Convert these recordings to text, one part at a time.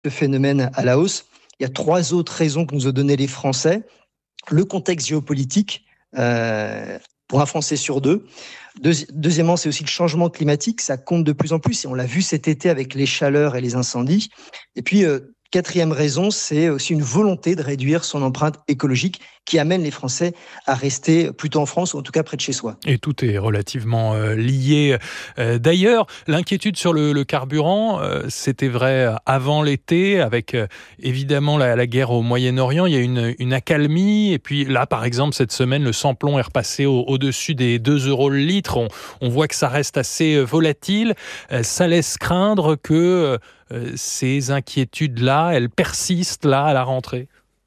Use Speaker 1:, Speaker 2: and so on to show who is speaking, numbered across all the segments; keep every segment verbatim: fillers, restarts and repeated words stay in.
Speaker 1: ce phénomène à la hausse. Il y a trois autres raisons que nous ont données les Français. Le contexte géopolitique, euh, pour un Français sur deux. Deuxi- deuxièmement, c'est aussi le changement climatique. Ça compte de plus en plus et on l'a vu cet été avec les chaleurs et les incendies. Et puis, euh, quatrième raison, c'est aussi une volonté de réduire son empreinte écologique qui amène les Français à rester plutôt en France ou en tout cas près de chez soi.
Speaker 2: Et tout est relativement euh, lié. Euh, d'ailleurs, l'inquiétude sur le, le carburant, euh, c'était vrai avant l'été, avec euh, évidemment la, la guerre au Moyen-Orient. Il y a une, une accalmie. Et puis là, par exemple, cette semaine, le samplon est repassé au, au-dessus des deux euros le litre. On, on voit que ça reste assez volatile. Euh, ça laisse craindre que euh, ces inquiétudes-là, elles persistent là à la rentrée.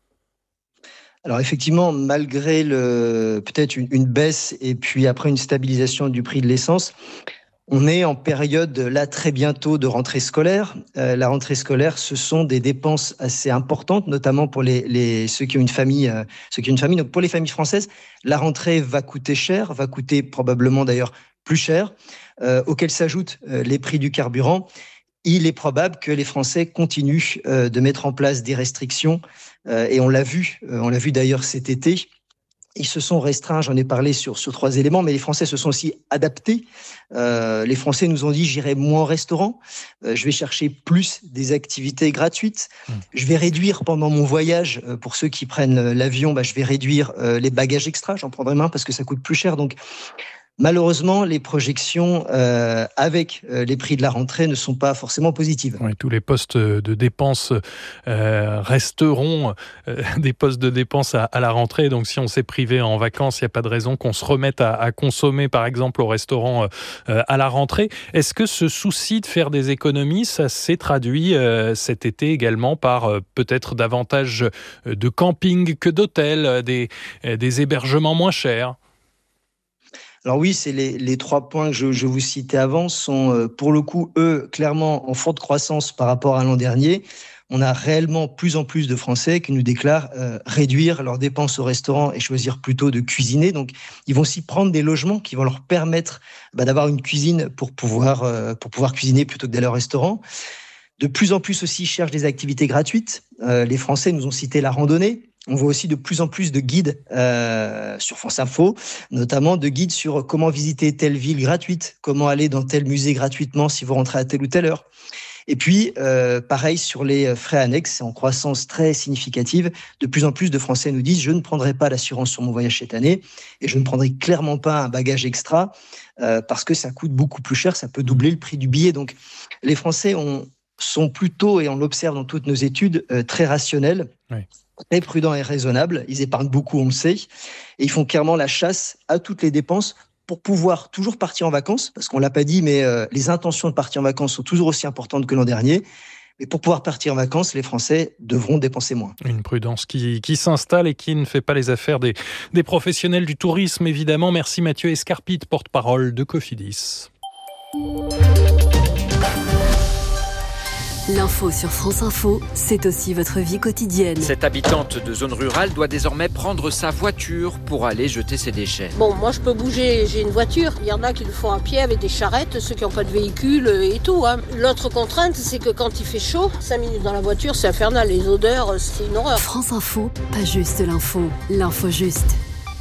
Speaker 1: Alors effectivement, malgré le, peut-être une, une baisse et puis après une stabilisation du prix de l'essence, on est en période là très bientôt de rentrée scolaire. Euh, la rentrée scolaire, ce sont des dépenses assez importantes, notamment pour les, les ceux qui ont une famille, euh, ceux qui ont une famille. Donc pour les familles françaises, la rentrée va coûter cher, va coûter probablement d'ailleurs plus cher, euh, auquel s'ajoutent euh, les prix du carburant. Il est probable que les Français continuent euh, de mettre en place des restrictions euh, et on l'a vu, euh, on l'a vu d'ailleurs cet été. Ils se sont restreints, j'en ai parlé sur, sur trois éléments, mais les Français se sont aussi adaptés. Euh, les Français nous ont dit, j'irai moins au restaurant, euh, je vais chercher plus des activités gratuites, mmh. je vais réduire pendant mon voyage, euh, pour ceux qui prennent l'avion, bah, je vais réduire euh, les bagages extra, j'en prendrai moins parce que ça coûte plus cher. Donc, malheureusement, les projections euh, avec euh, les prix de la rentrée ne sont pas forcément positives.
Speaker 2: Oui, tous les postes de dépenses euh, resteront euh, des postes de dépenses à, à la rentrée. Donc, si on s'est privé en vacances, il n'y a pas de raison qu'on se remette à, à consommer, par exemple, au restaurant euh, à la rentrée. Est-ce que ce souci de faire des économies, ça s'est traduit euh, cet été également par euh, peut-être davantage de camping que d'hôtels, des, des hébergements moins chers ?
Speaker 1: Alors oui, c'est les, les trois points que je, je vous citais avant sont, euh, pour le coup, eux, clairement en forte croissance par rapport à l'an dernier. On a réellement plus en plus de Français qui nous déclarent euh, réduire leurs dépenses au restaurant et choisir plutôt de cuisiner. Donc, ils vont aussi prendre des logements qui vont leur permettre bah, d'avoir une cuisine pour pouvoir, euh, pour pouvoir cuisiner plutôt que d'aller au restaurant. De plus en plus aussi, ils cherchent des activités gratuites. Euh, les Français nous ont cité la randonnée. On voit aussi de plus en plus de guides euh, sur France Info, notamment de guides sur comment visiter telle ville gratuite, comment aller dans tel musée gratuitement si vous rentrez à telle ou telle heure. Et puis, euh, pareil sur les frais annexes, c'est en croissance très significative. De plus en plus de Français nous disent « je ne prendrai pas l'assurance sur mon voyage cette année et je ne prendrai clairement pas un bagage extra euh, parce que ça coûte beaucoup plus cher, ça peut doubler le prix du billet ». Donc, les Français ont, sont plutôt, et on l'observe dans toutes nos études, euh, très rationnels. Oui. Très prudents et raisonnables, ils épargnent beaucoup, on le sait, et ils font clairement la chasse à toutes les dépenses pour pouvoir toujours partir en vacances, parce qu'on l'a pas dit, mais euh, les intentions de partir en vacances sont toujours aussi importantes que l'an dernier. Mais pour pouvoir partir en vacances, les Français devront dépenser moins.
Speaker 2: Une prudence qui, qui s'installe et qui ne fait pas les affaires des, des professionnels du tourisme, évidemment. Merci Mathieu Escarpite, porte-parole de Cofidis.
Speaker 3: L'info sur France Info, c'est aussi votre vie quotidienne.
Speaker 4: Cette habitante de zone rurale doit désormais prendre sa voiture pour aller jeter ses déchets.
Speaker 5: Bon, moi je peux bouger, j'ai une voiture. Il y en a qui le font à pied avec des charrettes, ceux qui n'ont pas de véhicule et tout. Hein. L'autre contrainte, c'est que quand il fait chaud, cinq minutes dans la voiture, c'est infernal. Les odeurs, c'est une horreur.
Speaker 3: France Info, pas juste l'info, l'info juste.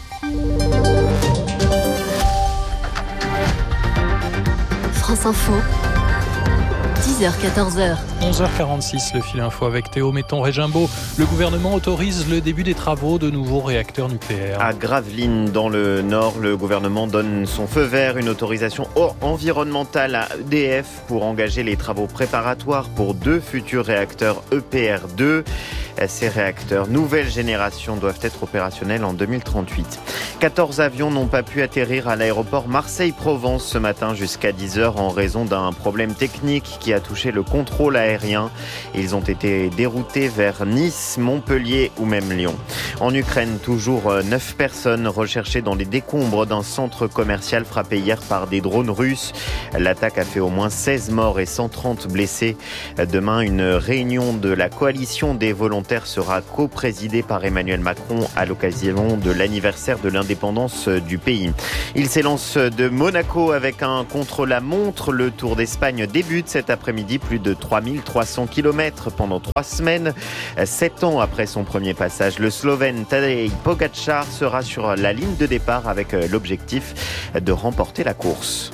Speaker 3: France Info. dix heures quatorze heures.
Speaker 2: onze heures quarante-six, le fil info avec Théo Metton-Régimbaud. Le gouvernement autorise le début des travaux de nouveaux réacteurs nucléaires.
Speaker 6: À Gravelines, dans le Nord, le gouvernement donne son feu vert, une autorisation environnementale à E D F pour engager les travaux préparatoires pour deux futurs réacteurs E P R deux. Ces réacteurs nouvelle génération doivent être opérationnels en deux mille trente-huit. quatorze avions n'ont pas pu atterrir à l'aéroport Marseille-Provence ce matin jusqu'à dix heures en raison d'un problème technique qui a touché le contrôle aérien. Ils ont été déroutés vers Nice, Montpellier ou même Lyon. En Ukraine, toujours neuf personnes recherchées dans les décombres d'un centre commercial frappé hier par des drones russes. L'attaque a fait au moins seize morts et cent trente blessés. Demain, une réunion de la coalition des volontaires parlementaire sera coprésidé par Emmanuel Macron à l'occasion de l'anniversaire de l'indépendance du pays. Il s'élance de Monaco avec un contre-la-montre. Le Tour d'Espagne débute cet après-midi, plus de trois mille trois cents kilomètres pendant trois semaines. Sept ans après son premier passage, le Slovène Tadej Pogačar sera sur la ligne de départ avec l'objectif de remporter la course.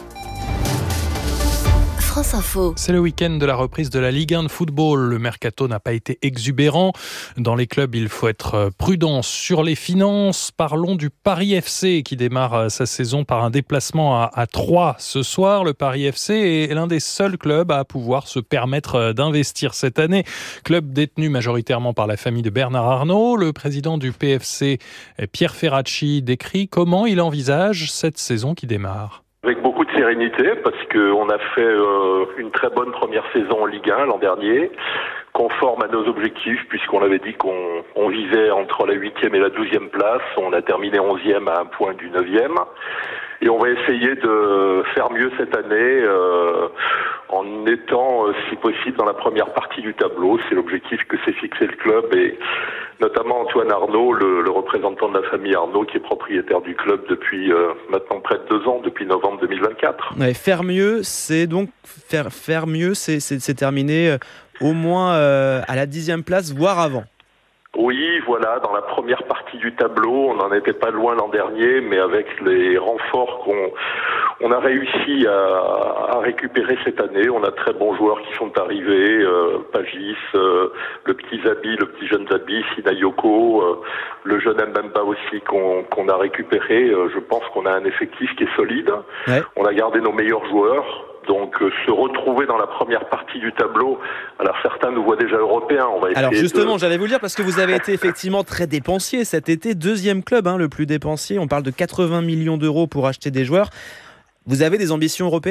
Speaker 3: France Info.
Speaker 2: C'est le week-end de la reprise de la Ligue un de football. Le mercato n'a pas été exubérant. Dans les clubs, il faut être prudent sur les finances. Parlons du Paris F C qui démarre sa saison par un déplacement à, à Troyes ce soir. Le Paris F C est l'un des seuls clubs à pouvoir se permettre d'investir cette année. Club détenu majoritairement par la famille de Bernard Arnault. Le président du P F C, Pierre Ferracci, décrit comment il envisage cette saison qui démarre.
Speaker 7: Avec beaucoup de sérénité, parce qu'on a fait euh, une très bonne première saison en Ligue un l'an dernier, conforme à nos objectifs, puisqu'on avait dit qu'on on visait entre la huitième et la douzième place. On a terminé onzième à un point du neuvième. Et on va essayer de faire mieux cette année euh, en étant, euh, si possible, dans la première partie du tableau. C'est l'objectif que s'est fixé le club et notamment Antoine Arnault, le, le représentant de la famille Arnault, qui est propriétaire du club depuis euh, maintenant près de deux ans, depuis novembre deux mille vingt-quatre.
Speaker 8: Ouais, faire mieux, c'est donc faire, faire mieux, c'est, c'est, c'est terminer euh, au moins euh, à la dixième place, voire avant.
Speaker 7: Oui, voilà, dans la première partie du tableau, on n'en était pas loin l'an dernier, mais avec les renforts qu'on on a réussi à, à récupérer cette année, on a de très bons joueurs qui sont arrivés, euh, Pagis, euh, le petit Zabi, le petit jeune Zabi, Sinayoko, euh, le jeune Mbemba aussi qu'on, qu'on a récupéré. Euh, je pense qu'on a un effectif qui est solide. Ouais. On a gardé nos meilleurs joueurs. Donc euh, se retrouver dans la première partie du tableau, alors certains nous voient déjà européens, on va essayer.
Speaker 8: Alors justement,
Speaker 7: de...
Speaker 8: j'allais vous le dire parce que vous avez été effectivement très dépensier cet été, deuxième club hein, le plus dépensier, on parle de quatre-vingts millions d'euros pour acheter des joueurs. Vous avez des ambitions européennes ?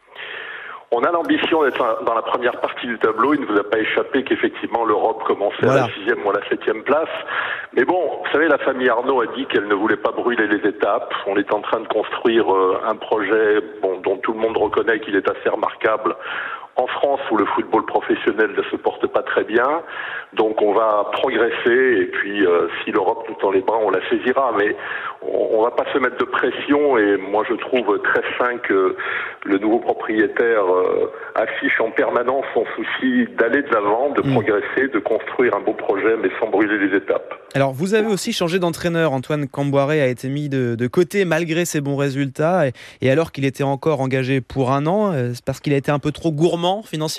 Speaker 7: On a l'ambition d'être dans la première partie du tableau. Il ne vous a pas échappé qu'effectivement l'Europe commençait voilà. à la sixième ou à la septième place. Mais bon, vous savez, la famille Arnault a dit qu'elle ne voulait pas brûler les étapes. On est en train de construire euh, un projet bon, dont tout le monde reconnaît qu'il est assez remarquable. En France, où le football professionnel ne se porte pas très bien, donc on va progresser et puis euh, si l'Europe nous tend les bras, on la saisira. Mais on, on va pas se mettre de pression et moi je trouve très sain que le nouveau propriétaire euh, affiche en permanence son souci d'aller de l'avant, de mmh. progresser, de construire un beau projet, mais sans brûler les étapes.
Speaker 8: Alors vous avez aussi changé d'entraîneur. Antoine Camboiré a été mis de, de côté malgré ses bons résultats et, et alors qu'il était encore engagé pour un an, euh, c'est parce qu'il a été un peu trop gourmand financièrement ?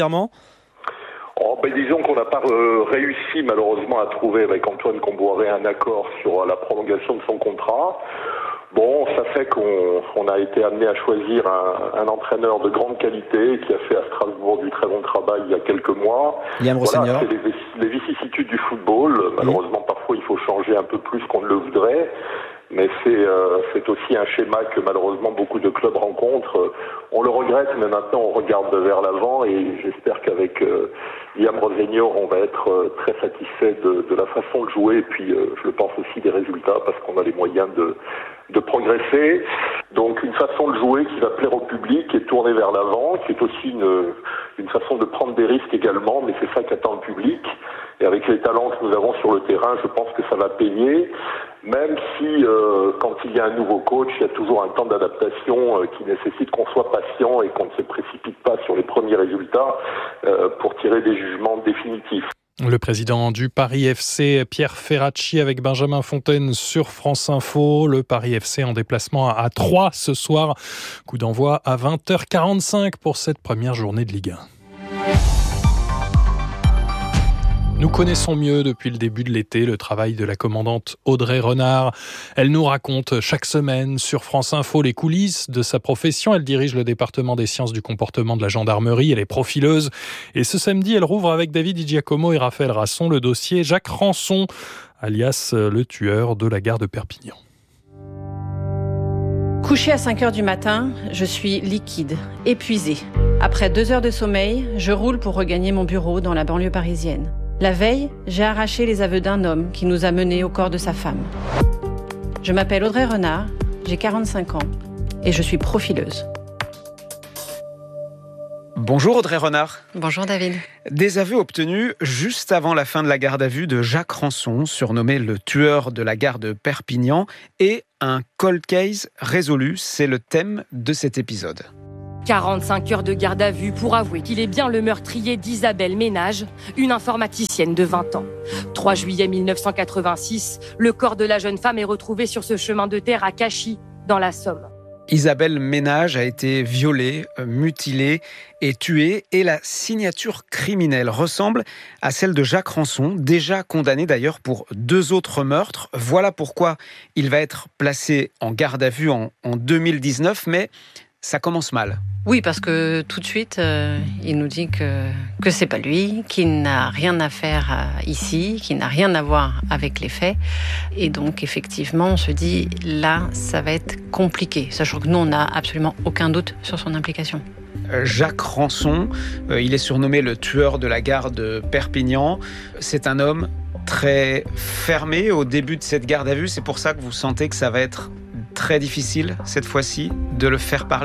Speaker 7: Oh, ben disons qu'on n'a pas euh, réussi malheureusement à trouver avec Antoine Camboiré un accord sur euh, la prolongation de son contrat. Bon, ça fait qu'on on a été amené à choisir un, un entraîneur de grande qualité qui a fait à Strasbourg du très bon travail il y a quelques mois.
Speaker 8: Liam
Speaker 7: Voilà, c'est les, les vicissitudes du football. Malheureusement, mmh. parfois il faut changer un peu plus qu'on ne le voudrait. Mais c'est, euh, c'est aussi un schéma que malheureusement beaucoup de clubs rencontrent. On le regrette, mais maintenant on regarde vers l'avant et j'espère qu'avec euh, Liam Rosenior, on va être euh, très satisfait de, de la façon de jouer et puis euh, je le pense aussi des résultats parce qu'on a les moyens de, de progresser. Donc une façon de jouer qui va plaire au public et tourner vers l'avant, qui est aussi une, une façon de prendre des risques également, mais c'est ça qu'attend le public. Et avec les talents que nous avons sur le terrain, je pense que ça va payer, même si euh, quand il y a un nouveau coach, il y a toujours un temps d'adaptation euh, qui nécessite qu'on soit patient et qu'on ne se précipite pas sur les premiers résultats euh, pour tirer des jugements définitifs.
Speaker 2: Le président du Paris F C, Pierre Ferracci, avec Benjamin Fontaine sur France Info. Le Paris F C en déplacement à Troyes ce soir. Coup d'envoi à vingt heures quarante-cinq pour cette première journée de Ligue un. Nous connaissons mieux depuis le début de l'été le travail de la commandante Audrey Renard. Elle nous raconte chaque semaine sur France Info les coulisses de sa profession. Elle dirige le département des sciences du comportement de la gendarmerie. Elle est profileuse. Et ce samedi, elle rouvre avec David Di Giacomo et Raphaël Rasson le dossier Jacques Rançon, alias le tueur de la gare de Perpignan.
Speaker 9: Couchée à cinq heures du matin, je suis liquide, épuisée. Après deux heures de sommeil, je roule pour regagner mon bureau dans la banlieue parisienne. La veille, j'ai arraché les aveux d'un homme qui nous a menés au corps de sa femme. Je m'appelle Audrey Renard, j'ai quarante-cinq ans et je suis profileuse.
Speaker 10: Bonjour Audrey Renard.
Speaker 11: Bonjour David.
Speaker 10: Des aveux obtenus juste avant la fin de la garde à vue de Jacques Ranson, surnommé le tueur de la gare de Perpignan, et un cold case résolu, c'est le thème de cet épisode.
Speaker 12: quarante-cinq heures de garde à vue pour avouer qu'il est bien le meurtrier d'Isabelle Ménage, une informaticienne de vingt ans. trois juillet mille neuf cent quatre-vingt-six, le corps de la jeune femme est retrouvé sur ce chemin de terre à Cachy, dans la Somme.
Speaker 10: Isabelle Ménage a été violée, mutilée et tuée, et la signature criminelle ressemble à celle de Jacques Ranson, déjà condamné d'ailleurs pour deux autres meurtres. Voilà pourquoi il va être placé en garde à vue en, en deux mille dix-neuf, mais ça commence mal.
Speaker 11: Oui, parce que tout de suite, euh, il nous dit que, que c'est pas lui, qu'il n'a rien à faire euh, ici, qu'il n'a rien à voir avec les faits. Et donc, effectivement, on se dit, là, ça va être compliqué. Sachant que nous, on n'a absolument aucun doute sur son implication.
Speaker 10: Jacques Ranson, euh, il est surnommé le tueur de la gare de Perpignan. C'est un homme très fermé au début de cette garde à vue. C'est pour ça que vous sentez que ça va être très difficile, cette fois-ci, de le faire parler ?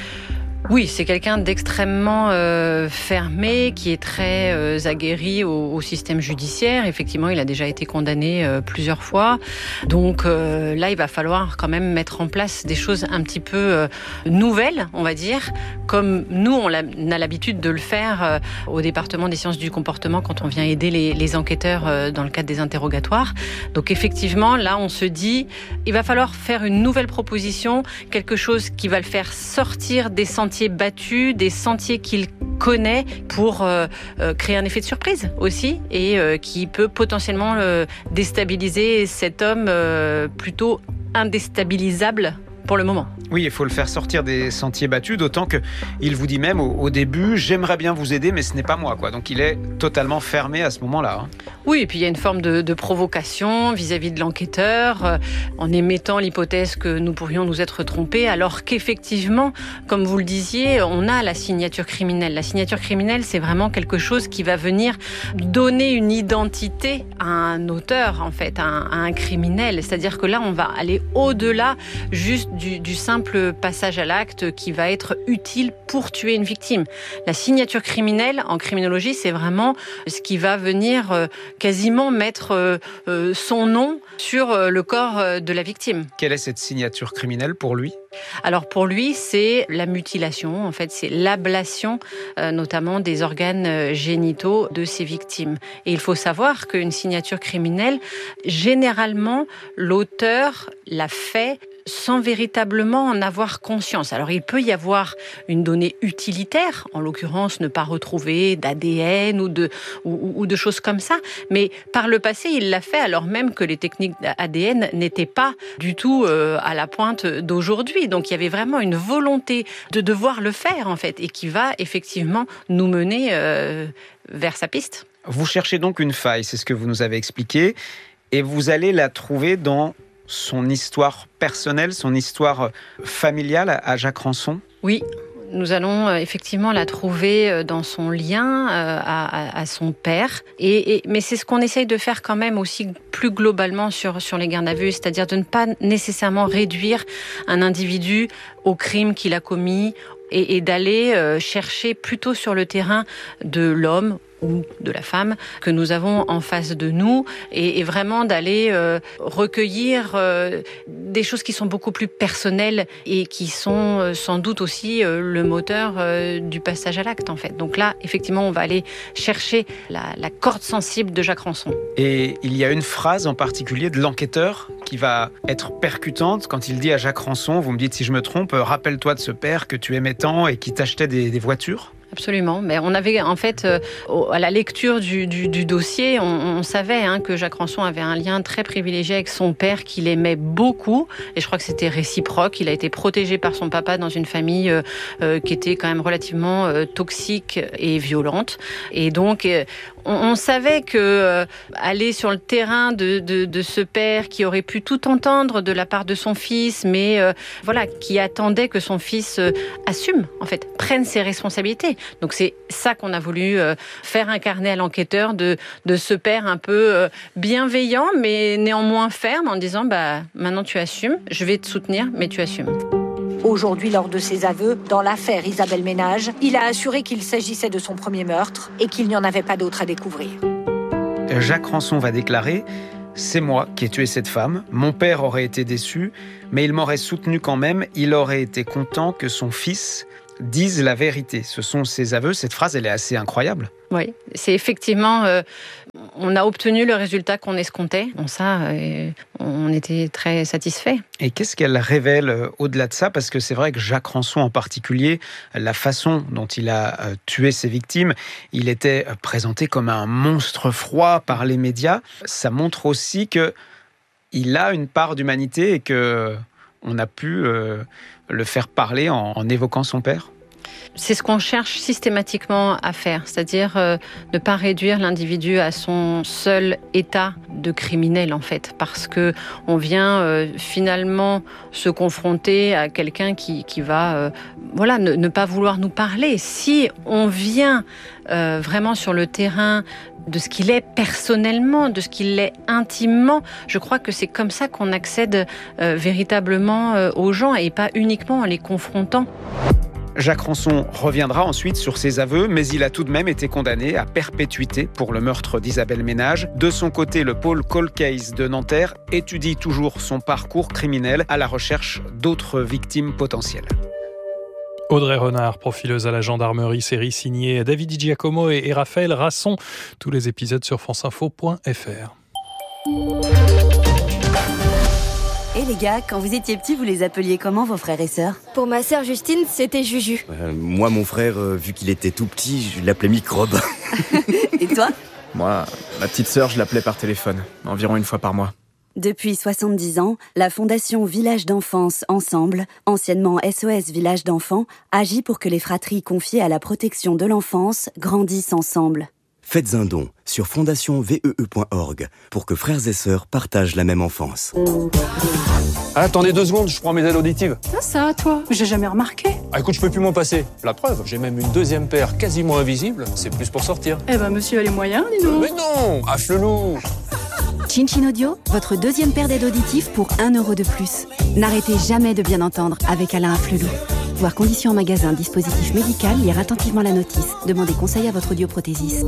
Speaker 11: Oui, c'est quelqu'un d'extrêmement euh, fermé, qui est très euh, aguerri au, au système judiciaire. Effectivement, il a déjà été condamné euh, plusieurs fois. Donc euh, là, il va falloir quand même mettre en place des choses un petit peu euh, nouvelles, on va dire, comme nous, on a, on a l'habitude de le faire euh, au département des sciences du comportement quand on vient aider les, les enquêteurs euh, dans le cadre des interrogatoires. Donc effectivement, là, on se dit, il va falloir faire une nouvelle proposition, quelque chose qui va le faire sortir des sentiers battus, des sentiers qu'il connaît pour euh, euh, créer un effet de surprise aussi et euh, qui peut potentiellement euh, déstabiliser cet homme euh, plutôt indéstabilisable pour le moment.
Speaker 10: Oui, il faut le faire sortir des sentiers battus, d'autant qu'il vous dit même au, au début « j'aimerais bien vous aider, mais ce n'est pas moi ». Quoi. Donc il est totalement fermé à ce moment-là. Hein.
Speaker 11: Oui, et puis il y a une forme de, de provocation vis-à-vis de l'enquêteur, euh, en émettant l'hypothèse que nous pourrions nous être trompés, alors qu'effectivement, comme vous le disiez, on a la signature criminelle. La signature criminelle, c'est vraiment quelque chose qui va venir donner une identité à un auteur, en fait, à un, à un criminel. C'est-à-dire que là, on va aller au-delà juste du, du simple passage à l'acte qui va être utile pour tuer une victime. La signature criminelle, en criminologie, c'est vraiment ce qui va venir euh, quasiment mettre euh, euh, son nom sur euh, le corps euh, de la victime.
Speaker 10: Quelle est cette signature criminelle pour lui ?
Speaker 11: Alors pour lui, c'est la mutilation, en fait, c'est l'ablation euh, notamment des organes euh, génitaux de ses victimes. Et il faut savoir qu'une signature criminelle, généralement, l'auteur l'a fait sans véritablement en avoir conscience. Alors il peut y avoir une donnée utilitaire, en l'occurrence ne pas retrouver d'A D N ou de, ou, ou de choses comme ça, mais par le passé il l'a fait alors même que les techniques A D N n'étaient pas du tout euh, à la pointe d'aujourd'hui. Donc il y avait vraiment une volonté de devoir le faire en fait et qui va effectivement nous mener euh, vers sa piste.
Speaker 10: Vous cherchez donc une faille, c'est ce que vous nous avez expliqué, et vous allez la trouver dans son histoire personnelle, son histoire familiale à Jacques Ranson ?
Speaker 11: Oui, nous allons effectivement la trouver dans son lien à, à, à son père. Et, et, mais c'est ce qu'on essaye de faire quand même aussi plus globalement sur, sur les gardes à vue, c'est-à-dire de ne pas nécessairement réduire un individu au crime qu'il a commis et, et d'aller chercher plutôt sur le terrain de l'homme ou de la femme que nous avons en face de nous et, et vraiment d'aller euh, recueillir euh, des choses qui sont beaucoup plus personnelles et qui sont euh, sans doute aussi euh, le moteur euh, du passage à l'acte en fait. Donc là, effectivement, on va aller chercher la, la corde sensible de Jacques Ranson.
Speaker 10: Et il y a une phrase en particulier de l'enquêteur qui va être percutante quand il dit à Jacques Ranson, vous me dites si je me trompe, rappelle-toi de ce père que tu aimais tant et qui t'achetait des, des voitures.
Speaker 11: Absolument. Mais on avait en fait, euh, à la lecture du, du, du dossier, on, on savait hein, que Jacques Ranson avait un lien très privilégié avec son père qu'il aimait beaucoup. Et je crois que c'était réciproque. Il a été protégé par son papa dans une famille euh, euh, qui était quand même relativement euh, toxique et violente. Et donc, euh, on, on savait que euh, aller sur le terrain de, de, de ce père qui aurait pu tout entendre de la part de son fils, mais euh, voilà, qui attendait que son fils euh, assume, en fait, prenne ses responsabilités. Donc c'est ça qu'on a voulu euh, faire incarner à l'enquêteur de, de ce père un peu euh, bienveillant, mais néanmoins ferme, en disant bah, « maintenant tu assumes, je vais te soutenir, mais tu assumes ».
Speaker 13: Aujourd'hui, lors de ses aveux dans l'affaire Isabelle Ménage, il a assuré qu'il s'agissait de son premier meurtre et qu'il n'y en avait pas d'autre à découvrir.
Speaker 10: Jacques Ranson va déclarer « C'est moi qui ai tué cette femme. Mon père aurait été déçu, mais il m'aurait soutenu quand même. Il aurait été content que son fils dise la vérité. » Ce sont ses aveux. Cette phrase, elle est assez incroyable.
Speaker 9: Oui, c'est effectivement... Euh, on a obtenu le résultat qu'on escomptait. Bon, ça, euh, on était très satisfaits.
Speaker 10: Et qu'est-ce qu'elle révèle euh, au-delà de ça ? Parce que c'est vrai que Jacques Ranson en particulier, la façon dont il a euh, tué ses victimes, il était euh, présenté comme un monstre froid par les médias. Ça montre aussi qu'il a une part d'humanité et qu'on a pu euh, le faire parler en, en évoquant son père.
Speaker 9: C'est ce qu'on cherche systématiquement à faire, c'est-à-dire euh, ne pas réduire l'individu à son seul état de criminel en fait, parce que on vient euh, finalement se confronter à quelqu'un qui, qui va euh, voilà, ne, ne pas vouloir nous parler. Si on vient euh, vraiment sur le terrain de ce qu'il est personnellement, de ce qu'il est intimement, je crois que c'est comme ça qu'on accède euh, véritablement euh, aux gens et pas uniquement en les confrontant.
Speaker 10: Jacques Ranson reviendra ensuite sur ses aveux, mais il a tout de même été condamné à perpétuité pour le meurtre d'Isabelle Ménage. De son côté, le pôle Cold Case de Nanterre étudie toujours son parcours criminel à la recherche d'autres victimes potentielles.
Speaker 2: Audrey Renard, profileuse à la gendarmerie, série signée David Di Giacomo et, et Raphaël Rasson. Tous les épisodes sur franceinfo point f r.
Speaker 3: Et les gars, quand vous étiez petits, vous les appeliez comment vos frères et sœurs ?
Speaker 14: Pour ma sœur Justine, c'était Juju.
Speaker 15: Euh, moi, mon frère, euh, vu qu'il était tout petit, je l'appelais Microbe.
Speaker 3: Et toi ?
Speaker 16: Moi, ma petite sœur, je l'appelais par téléphone, environ une fois par mois.
Speaker 3: Depuis soixante-dix ans, la Fondation Village d'Enfance Ensemble, anciennement S O S Village d'Enfants, agit pour que les fratries confiées à la protection de l'enfance grandissent ensemble.
Speaker 15: Faites un don sur fondation v e e point org pour que frères et sœurs partagent la même enfance.
Speaker 17: Ah, attendez deux secondes, je prends mes aides auditives.
Speaker 18: Ah ça, toi, j'ai jamais remarqué.
Speaker 17: Ah écoute, je peux plus m'en passer. La preuve, j'ai même une deuxième paire quasiment invisible. C'est plus pour sortir.
Speaker 18: Eh ben, monsieur a les moyens, dis donc.
Speaker 17: Mais non, à Flelou.
Speaker 3: Chin Chin Audio, votre deuxième paire d'aides auditives pour un euro de plus. N'arrêtez jamais de bien entendre avec Alain Afflelou. Voir conditions en magasin, dispositif médical, lire attentivement la notice. Demandez conseil à votre audioprothésiste.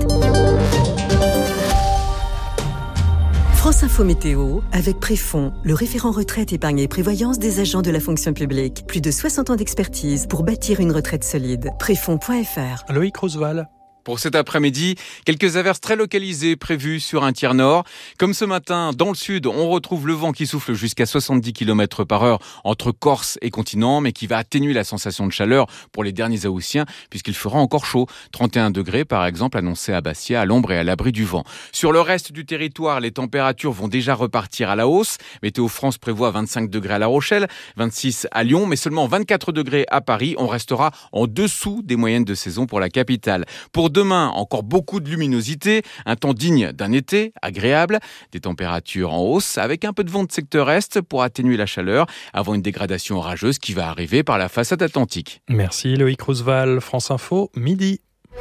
Speaker 19: France Info Météo, avec Préfond, le référent retraite, épargne et prévoyance des agents de la fonction publique. Plus de soixante ans d'expertise pour bâtir une retraite solide. Préfond point f r.
Speaker 2: Loïc Roosevelt.
Speaker 20: Pour cet après-midi, quelques averses très localisées prévues sur un tiers nord. Comme ce matin, dans le sud, on retrouve le vent qui souffle jusqu'à soixante-dix kilomètres par heure entre Corse et continent, mais qui va atténuer la sensation de chaleur pour les derniers Haussiens, puisqu'il fera encore chaud. trente et un degrés, par exemple, annoncé à Bastia, à l'ombre et à l'abri du vent. Sur le reste du territoire, les températures vont déjà repartir à la hausse. Météo France prévoit vingt-cinq degrés à La Rochelle, vingt-six à Lyon, mais seulement vingt-quatre degrés à Paris. On restera en dessous des moyennes de saison pour la capitale. Pour demain, encore beaucoup de luminosité, un temps digne d'un été, agréable, des températures en hausse avec un peu de vent de secteur est pour atténuer la chaleur avant une dégradation orageuse qui va arriver par la façade atlantique.
Speaker 2: Merci Loïc Roosevelt, France Info, midi.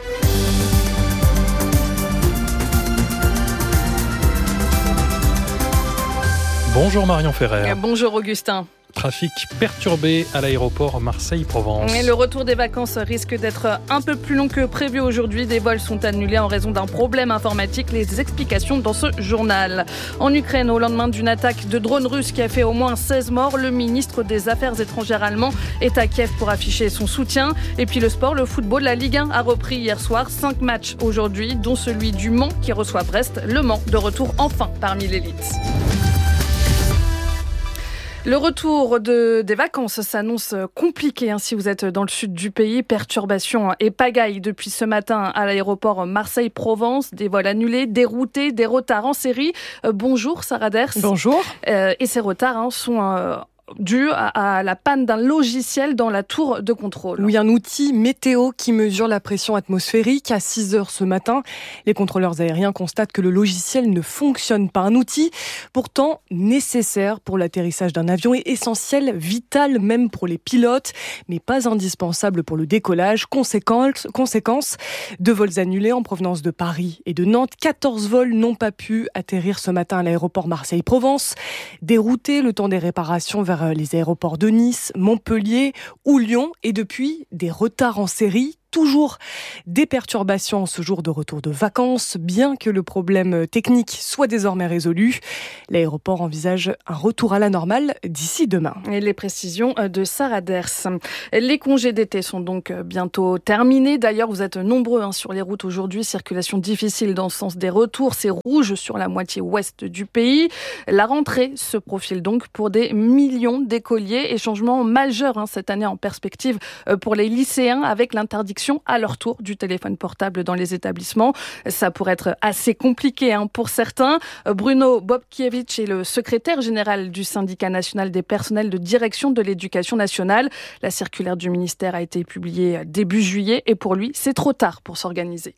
Speaker 2: Bonjour Marion Ferrer.
Speaker 21: Bonjour Augustin.
Speaker 2: Trafic perturbé à l'aéroport Marseille-Provence.
Speaker 21: Et le retour des vacances risque d'être un peu plus long que prévu aujourd'hui. Des vols sont annulés en raison d'un problème informatique. Les explications dans ce journal. En Ukraine, au lendemain d'une attaque de drones russes qui a fait au moins seize morts, le ministre des Affaires étrangères allemand est à Kiev pour afficher son soutien. Et puis le sport, le football, la Ligue un a repris hier soir. Cinq matchs aujourd'hui, dont celui du Mans qui reçoit Brest. Le Mans de retour enfin parmi l'élite. Le retour de, des vacances s'annonce compliqué hein, si vous êtes dans le sud du pays. Perturbations et pagaille depuis ce matin à l'aéroport Marseille-Provence. Des vols annulés, déroutés, des retards en série. Euh, bonjour Sarah Ders.
Speaker 18: Bonjour.
Speaker 21: Euh, et ces retards hein, sont... Euh, dû à, à la panne d'un logiciel dans la tour de contrôle.
Speaker 18: Oui, un outil météo qui mesure la pression atmosphérique. À six heures ce matin, les contrôleurs aériens constatent que le logiciel ne fonctionne pas. Un outil pourtant nécessaire pour l'atterrissage d'un avion et essentiel, vital même pour les pilotes, mais pas indispensable pour le décollage. Conséquence, conséquence, deux vols annulés en provenance de Paris et de Nantes. quatorze vols n'ont pas pu atterrir ce matin à l'aéroport Marseille-Provence. Déroutés, le temps des réparations vers vers les aéroports de Nice, Montpellier ou Lyon. Et depuis, des retards en série. Toujours des perturbations en ce jour de retour de vacances, bien que le problème technique soit désormais résolu. L'aéroport envisage un retour à la normale d'ici demain.
Speaker 21: Et les précisions de Sarah Ders. Les congés d'été sont donc bientôt terminés. D'ailleurs, vous êtes nombreux hein, sur les routes aujourd'hui. Circulation difficile dans le sens des retours. C'est rouge sur la moitié ouest du pays. La rentrée se profile donc pour des millions d'écoliers et changement majeur hein, cette année en perspective pour les lycéens avec l'interdiction à leur tour du téléphone portable dans les établissements. Ça pourrait être assez compliqué hein, pour certains. Bruno Bobkiewicz est le secrétaire général du syndicat national des personnels de direction de l'éducation nationale. La circulaire du ministère a été publiée début juillet et pour lui, c'est trop tard pour s'organiser.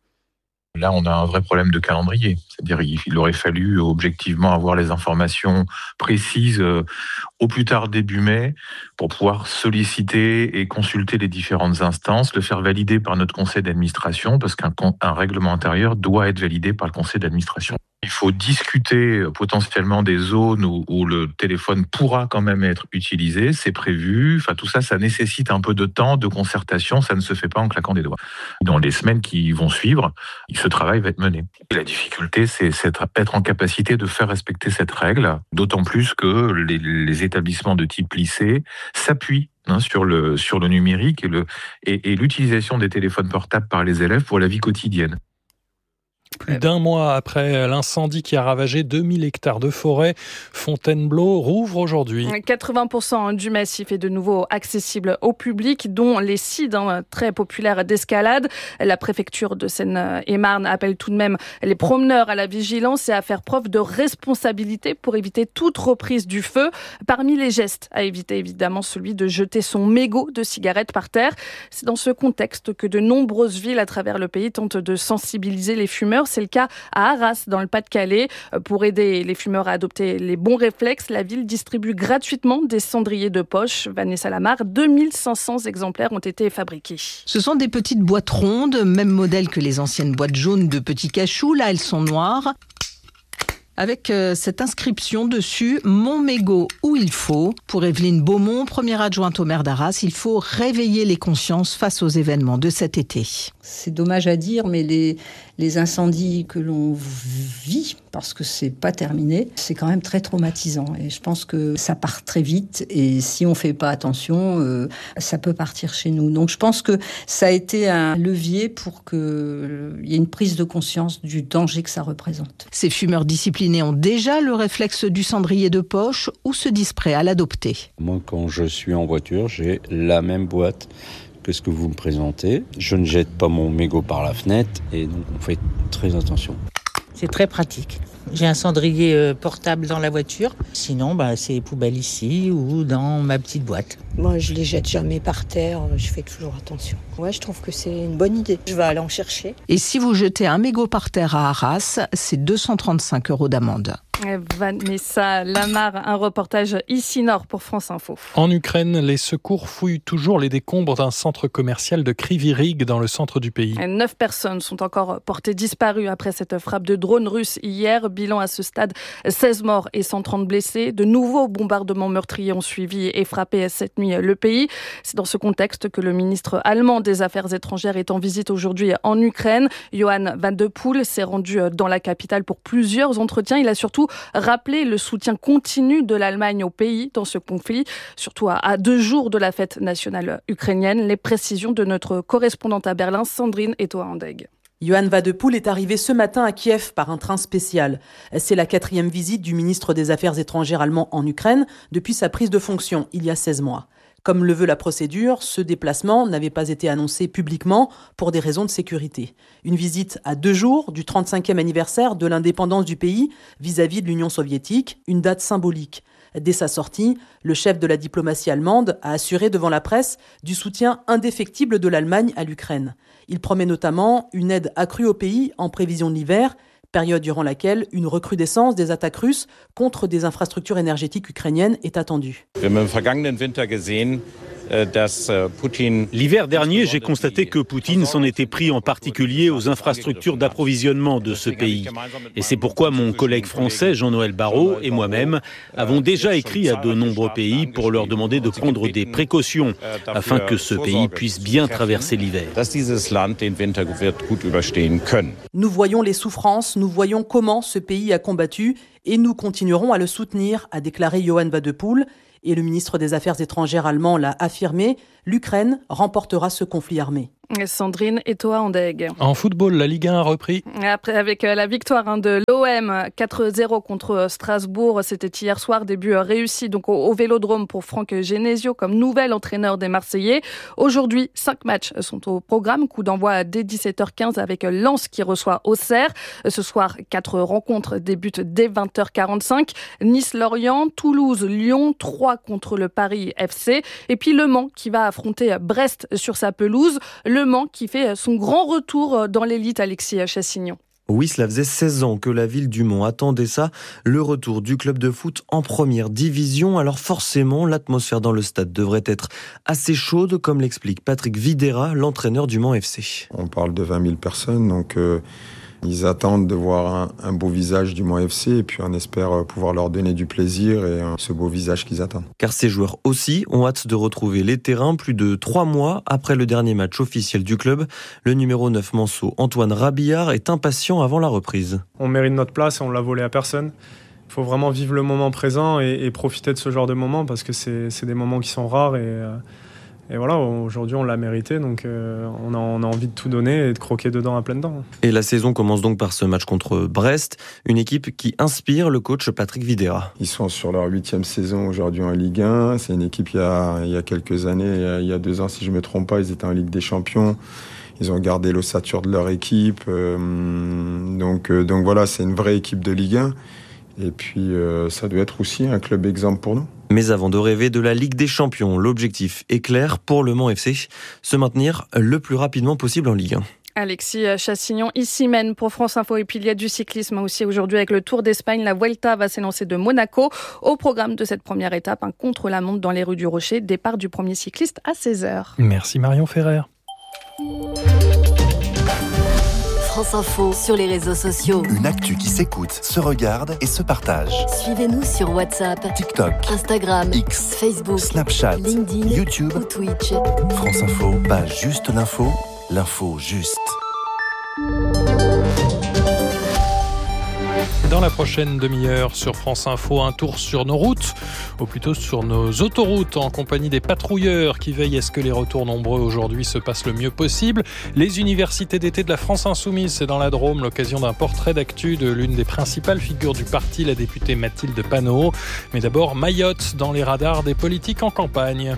Speaker 1: Là, on a un vrai problème de calendrier. C'est-à-dire qu'il aurait fallu objectivement avoir les informations précises au plus tard début mai pour pouvoir solliciter et consulter les différentes instances, le faire valider par notre conseil d'administration, parce qu'un un règlement intérieur doit être validé par le conseil d'administration. Il faut discuter potentiellement des zones où, où le téléphone pourra quand même être utilisé, c'est prévu. Enfin, tout ça, ça nécessite un peu de temps, de concertation, ça ne se fait pas en claquant des doigts. Dans les semaines qui vont suivre, ce travail va être mené. Et la difficulté, c'est, c'est être en capacité de faire respecter cette règle, d'autant plus que les, les établissements de type lycée s'appuient Hein, sur le sur le numérique et le et, et l'utilisation des téléphones portables par les élèves pour la vie quotidienne.
Speaker 2: Plus d'un mois après l'incendie qui a ravagé deux mille hectares de forêt, Fontainebleau rouvre aujourd'hui.
Speaker 21: quatre-vingts pour cent du massif est de nouveau accessible au public, dont les sites hein, très populaires d'escalade. La préfecture de Seine-et-Marne appelle tout de même les promeneurs à la vigilance et à faire preuve de responsabilité pour éviter toute reprise du feu. Parmi les gestes à éviter, évidemment, celui de jeter son mégot de cigarette par terre. C'est dans ce contexte que de nombreuses villes à travers le pays tentent de sensibiliser les fumeurs. C'est le cas à Arras, dans le Pas-de-Calais. Pour aider les fumeurs à adopter les bons réflexes, la ville distribue gratuitement des cendriers de poche. Vanessa Lamar, deux mille cinq cents exemplaires ont été fabriqués.
Speaker 22: Ce sont des petites boîtes rondes, même modèle que les anciennes boîtes jaunes de petits cachous. Là, elles sont noires, avec euh, cette inscription dessus, « Mon mégot où il faut ». Pour Evelyne Beaumont, première adjointe au maire d'Arras, il faut réveiller les consciences face aux événements de cet été.
Speaker 23: C'est dommage à dire, mais les, les incendies que l'on vit, parce que c'est pas terminé, c'est quand même très traumatisant. Et je pense que ça part très vite. Et si on fait pas attention, euh, ça peut partir chez nous. Donc je pense que ça a été un levier pour qu'il euh, y ait une prise de conscience du danger que ça représente.
Speaker 22: Ces fumeurs disciplinés ont déjà le réflexe du cendrier de poche ou se disent prêts à l'adopter.
Speaker 24: Moi, quand je suis en voiture, j'ai la même boîte que ce que vous me présentez. Je ne jette pas mon mégot par la fenêtre et donc on fait très attention.
Speaker 25: C'est très pratique. J'ai un cendrier portable dans la voiture. Sinon, bah, c'est les poubelles ici ou dans ma petite boîte.
Speaker 26: Moi, je les jette jamais par terre. Je fais toujours attention. Ouais, je trouve que c'est une bonne idée. Je vais aller en chercher.
Speaker 22: Et si vous jetez un mégot par terre à Arras, c'est deux cent trente-cinq euros d'amende.
Speaker 21: Vanessa Lamar, un reportage ici Nord pour France Info.
Speaker 2: En Ukraine, les secours fouillent toujours les décombres d'un centre commercial de Kryvyi Rih dans le centre du pays.
Speaker 21: Neuf personnes sont encore portées disparues après cette frappe de drone russe hier. Bilan à ce stade, seize morts et cent trente blessés. De nouveaux bombardements meurtriers ont suivi et frappé cette nuit le pays. C'est dans ce contexte que le ministre allemand des Affaires étrangères est en visite aujourd'hui en Ukraine. Johann Van de Poel s'est rendu dans la capitale pour plusieurs entretiens. Il a surtout rappelé le soutien continu de l'Allemagne au pays dans ce conflit, surtout à, à deux jours de la fête nationale ukrainienne. Les précisions de notre correspondante à Berlin, Sandrine Etoa-Andeg.
Speaker 27: Johann Van de Poel est arrivé ce matin à Kiev par un train spécial. C'est la quatrième visite du ministre des Affaires étrangères allemand en Ukraine depuis sa prise de fonction il y a seize mois. Comme le veut la procédure, ce déplacement n'avait pas été annoncé publiquement pour des raisons de sécurité. Une visite à deux jours du trente-cinquième anniversaire de l'indépendance du pays vis-à-vis de l'Union soviétique, une date symbolique. Dès sa sortie, le chef de la diplomatie allemande a assuré devant la presse du soutien indéfectible de l'Allemagne à l'Ukraine. Il promet notamment une aide accrue au pays en prévision de l'hiver, période durant laquelle une recrudescence des attaques russes contre des infrastructures énergétiques ukrainiennes est attendue.
Speaker 28: Wir haben im vergangenen Winter gesehen,
Speaker 4: L'hiver dernier, j'ai constaté que Poutine s'en était pris en particulier aux infrastructures d'approvisionnement de ce pays. Et c'est pourquoi mon collègue français Jean-Noël Barrot et moi-même avons déjà écrit à de nombreux pays pour leur demander de prendre des précautions afin que ce pays puisse bien traverser l'hiver.
Speaker 27: Nous voyons les souffrances, nous voyons comment ce pays a combattu et nous continuerons à le soutenir, a déclaré Johann Wadepool. Et le ministre des Affaires étrangères allemand l'a affirmé, l'Ukraine remportera ce conflit armé.
Speaker 21: Sandrine Etoa-Andeg.
Speaker 2: En football, la Ligue un a repris.
Speaker 21: Après, avec la victoire hein, de l'O M quatre zéro contre Strasbourg, c'était hier soir, début réussi donc au, au Vélodrome pour Franck Genesio comme nouvel entraîneur des Marseillais. Aujourd'hui, cinq matchs sont au programme. Coup d'envoi dès dix-sept heures quinze avec Lens qui reçoit Auxerre. Ce soir, quatre rencontres débutent dès vingt heures quarante-cinq. Nice-Lorient, Toulouse-Lyon, trois contre le Paris F C. Et puis Le Mans qui va affronter Brest sur sa pelouse. Le Mans qui fait son grand retour dans l'élite, Alexis Chassignon.
Speaker 5: Oui, cela faisait seize ans que la ville du Mans attendait ça, le retour du club de foot en première division. Alors forcément, l'atmosphère dans le stade devrait être assez chaude, comme l'explique Patrick Videra, l'entraîneur du Mans F C.
Speaker 6: On parle de vingt mille personnes, donc euh, ils attendent de voir un, un beau visage du Mans F C et puis on espère pouvoir leur donner du plaisir et euh, ce beau visage qu'ils attendent.
Speaker 5: Car ces joueurs aussi ont hâte de retrouver les terrains plus de trois mois après le dernier match officiel du club. Le numéro neuf Manceau, Antoine Rabillard, est impatient avant la reprise.
Speaker 7: On mérite notre place et on l'a volé à personne. Il faut vraiment vivre le moment présent et, et profiter de ce genre de moments parce que c'est, c'est des moments qui sont rares et... Euh, Et voilà, aujourd'hui on l'a mérité, donc euh, on, a, on a envie de tout donner et de croquer dedans à pleines dents.
Speaker 5: Et la saison commence donc par ce match contre Brest, une équipe qui inspire le coach Patrick Videra.
Speaker 6: Ils sont sur leur huitième saison aujourd'hui en Ligue un, c'est une équipe il y a, il y a quelques années, il y a, il y a deux ans si je ne me trompe pas, ils étaient en Ligue des Champions. Ils ont gardé l'ossature de leur équipe, euh, donc, euh, donc voilà, c'est une vraie équipe de Ligue un. Et puis euh, ça doit être aussi un club exemple pour nous.
Speaker 5: Mais avant de rêver de la Ligue des Champions, l'objectif est clair pour le Mans F C, se maintenir le plus rapidement possible en Ligue un.
Speaker 21: Alexis Chassignon, ici mène pour France Info. Et puis il y a du cyclisme aussi aujourd'hui avec le Tour d'Espagne. La Vuelta va s'élancer de Monaco. Au programme de cette première étape, un contre-la-montre dans les rues du Rocher. Départ du premier cycliste à seize heures.
Speaker 2: Merci Marion Ferrer.
Speaker 3: France Info sur les réseaux sociaux.
Speaker 8: Une actu qui s'écoute, se regarde et se partage.
Speaker 3: Suivez-nous sur WhatsApp,
Speaker 8: TikTok,
Speaker 3: Instagram,
Speaker 8: X,
Speaker 3: Facebook,
Speaker 8: Snapchat,
Speaker 3: LinkedIn,
Speaker 8: YouTube
Speaker 3: ou Twitch.
Speaker 8: France Info, pas juste l'info, l'info juste.
Speaker 2: Dans la prochaine demi-heure sur France Info, un tour sur nos routes, ou plutôt sur nos autoroutes, en compagnie des patrouilleurs qui veillent à ce que les retours nombreux aujourd'hui se passent le mieux possible. Les universités d'été de la France Insoumise, c'est dans la Drôme, l'occasion d'un portrait d'actu de l'une des principales figures du parti, la députée Mathilde Panot. Mais d'abord, Mayotte dans les radars des politiques en campagne.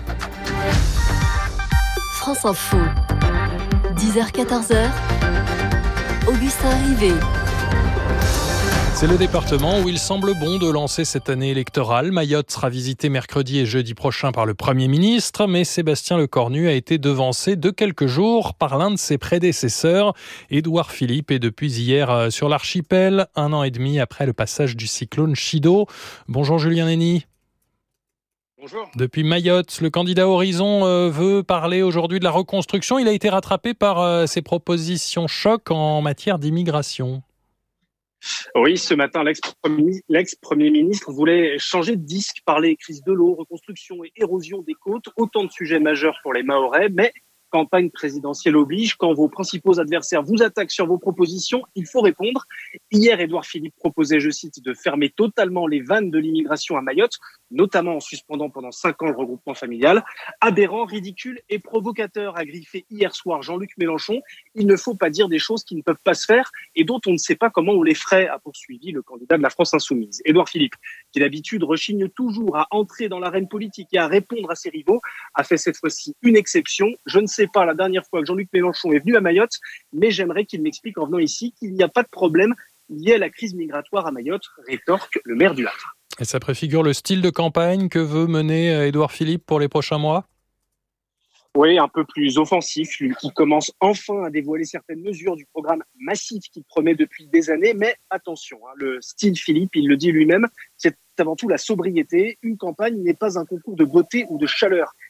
Speaker 3: France Info, dix heures quatorze heures, Augustin Rivet.
Speaker 2: C'est le département où il semble bon de lancer cette année électorale. Mayotte sera visité mercredi et jeudi prochain par le Premier ministre, mais Sébastien Lecornu a été devancé de quelques jours par l'un de ses prédécesseurs. Édouard Philippe est depuis hier sur l'archipel, un an et demi après le passage du cyclone Chido. Bonjour Julien Nény.
Speaker 11: Bonjour.
Speaker 2: Depuis Mayotte, le candidat Horizon euh, veut parler aujourd'hui de la reconstruction. Il a été rattrapé par euh, ses propositions choc en matière d'immigration.
Speaker 11: Oui, ce matin, l'ex-premier, l'ex-premier ministre voulait changer de disque, parler crise de l'eau, reconstruction et érosion des côtes, autant de sujets majeurs pour les Mahorais, mais campagne présidentielle oblige, quand vos principaux adversaires vous attaquent sur vos propositions, il faut répondre. Hier, Édouard Philippe proposait, je cite, de fermer totalement les vannes de l'immigration à Mayotte, notamment en suspendant pendant cinq ans le regroupement familial. Aberrant, ridicule et provocateur, a griffé hier soir Jean-Luc Mélenchon. Il ne faut pas dire des choses qui ne peuvent pas se faire et dont on ne sait pas comment on les ferait, a poursuivi le candidat de la France Insoumise. Édouard Philippe, qui d'habitude rechigne toujours à entrer dans l'arène politique et à répondre à ses rivaux, a fait cette fois-ci une exception. Je ne sais pas la dernière fois que Jean-Luc Mélenchon est venu à Mayotte, mais j'aimerais qu'il m'explique en venant ici qu'il n'y a pas de problème lié à la crise migratoire à Mayotte, rétorque le maire du Havre.
Speaker 2: Et ça préfigure le style de campagne que veut mener Édouard Philippe pour les prochains mois ?
Speaker 11: Oui, un peu plus offensif, lui qui commence enfin à dévoiler certaines mesures du programme massif qu'il promet depuis des années. Mais attention, hein, le style Philippe, il le dit lui-même, c'est avant tout la sobriété. Une campagne n'est pas un concours de beauté ou de chaleur.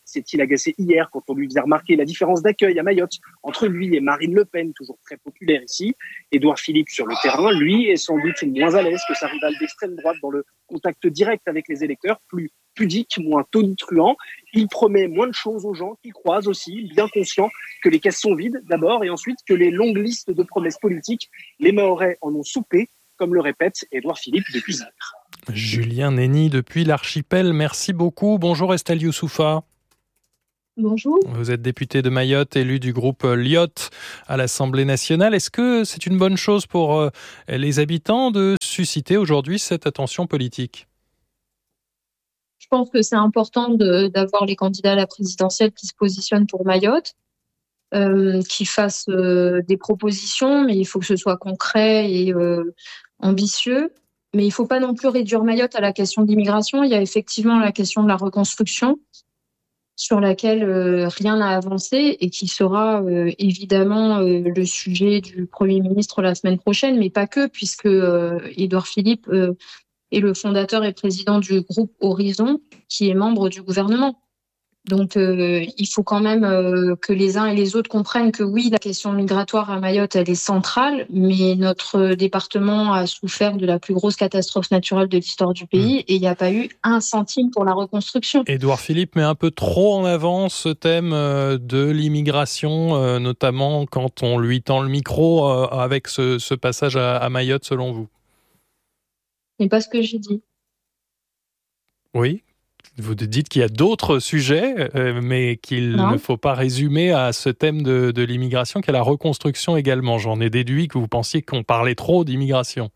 Speaker 11: s'est-il agacé hier quand on lui faisait remarquer la différence d'accueil à Mayotte entre lui et Marine Le Pen, toujours très populaire ici. Édouard Philippe sur le terrain, lui, est sans doute moins à l'aise que sa rivale d'extrême droite dans le contact direct avec les électeurs, plus pudique, moins tonitruant. Il promet moins de choses aux gens qu'il croise aussi, bien conscient que les caisses sont vides d'abord et ensuite que les longues listes de promesses politiques, les Mahorais en ont soupé, comme le répète Édouard Philippe depuis hier.
Speaker 2: Julien Néni depuis l'Archipel, merci beaucoup. Bonjour Estelle Youssoufa.
Speaker 9: Bonjour.
Speaker 2: Vous êtes député de Mayotte, élu du groupe Lyotte à l'Assemblée nationale. Est-ce que c'est une bonne chose pour les habitants de susciter aujourd'hui cette attention politique ?
Speaker 9: Je pense que c'est important de, d'avoir les candidats à la présidentielle qui se positionnent pour Mayotte, euh, qui fassent euh, des propositions, mais il faut que ce soit concret et euh, ambitieux. Mais il ne faut pas non plus réduire Mayotte à la question de l'immigration. Il y a effectivement la question de la reconstruction, sur laquelle euh, rien n'a avancé et qui sera euh, évidemment euh, le sujet du Premier ministre la semaine prochaine, mais pas que, puisque euh, Édouard Philippe euh, est le fondateur et président du groupe Horizon, qui est membre du gouvernement. Donc euh, il faut quand même euh, que les uns et les autres comprennent que oui, la question migratoire à Mayotte, elle est centrale, mais notre département a souffert de la plus grosse catastrophe naturelle de l'histoire du pays et il n'y a pas eu un centime pour la reconstruction.
Speaker 2: Édouard Philippe met un peu trop en avant ce thème de l'immigration, notamment quand on lui tend le micro avec ce, ce passage à, à Mayotte, selon vous ?
Speaker 9: Ce n'est pas ce que j'ai dit.
Speaker 2: Oui. Vous dites qu'il y a d'autres sujets, euh, mais qu'il non. ne faut pas résumer à ce thème de, de l'immigration, qu'à la reconstruction également. J'en ai déduit que vous pensiez qu'on parlait trop d'immigration.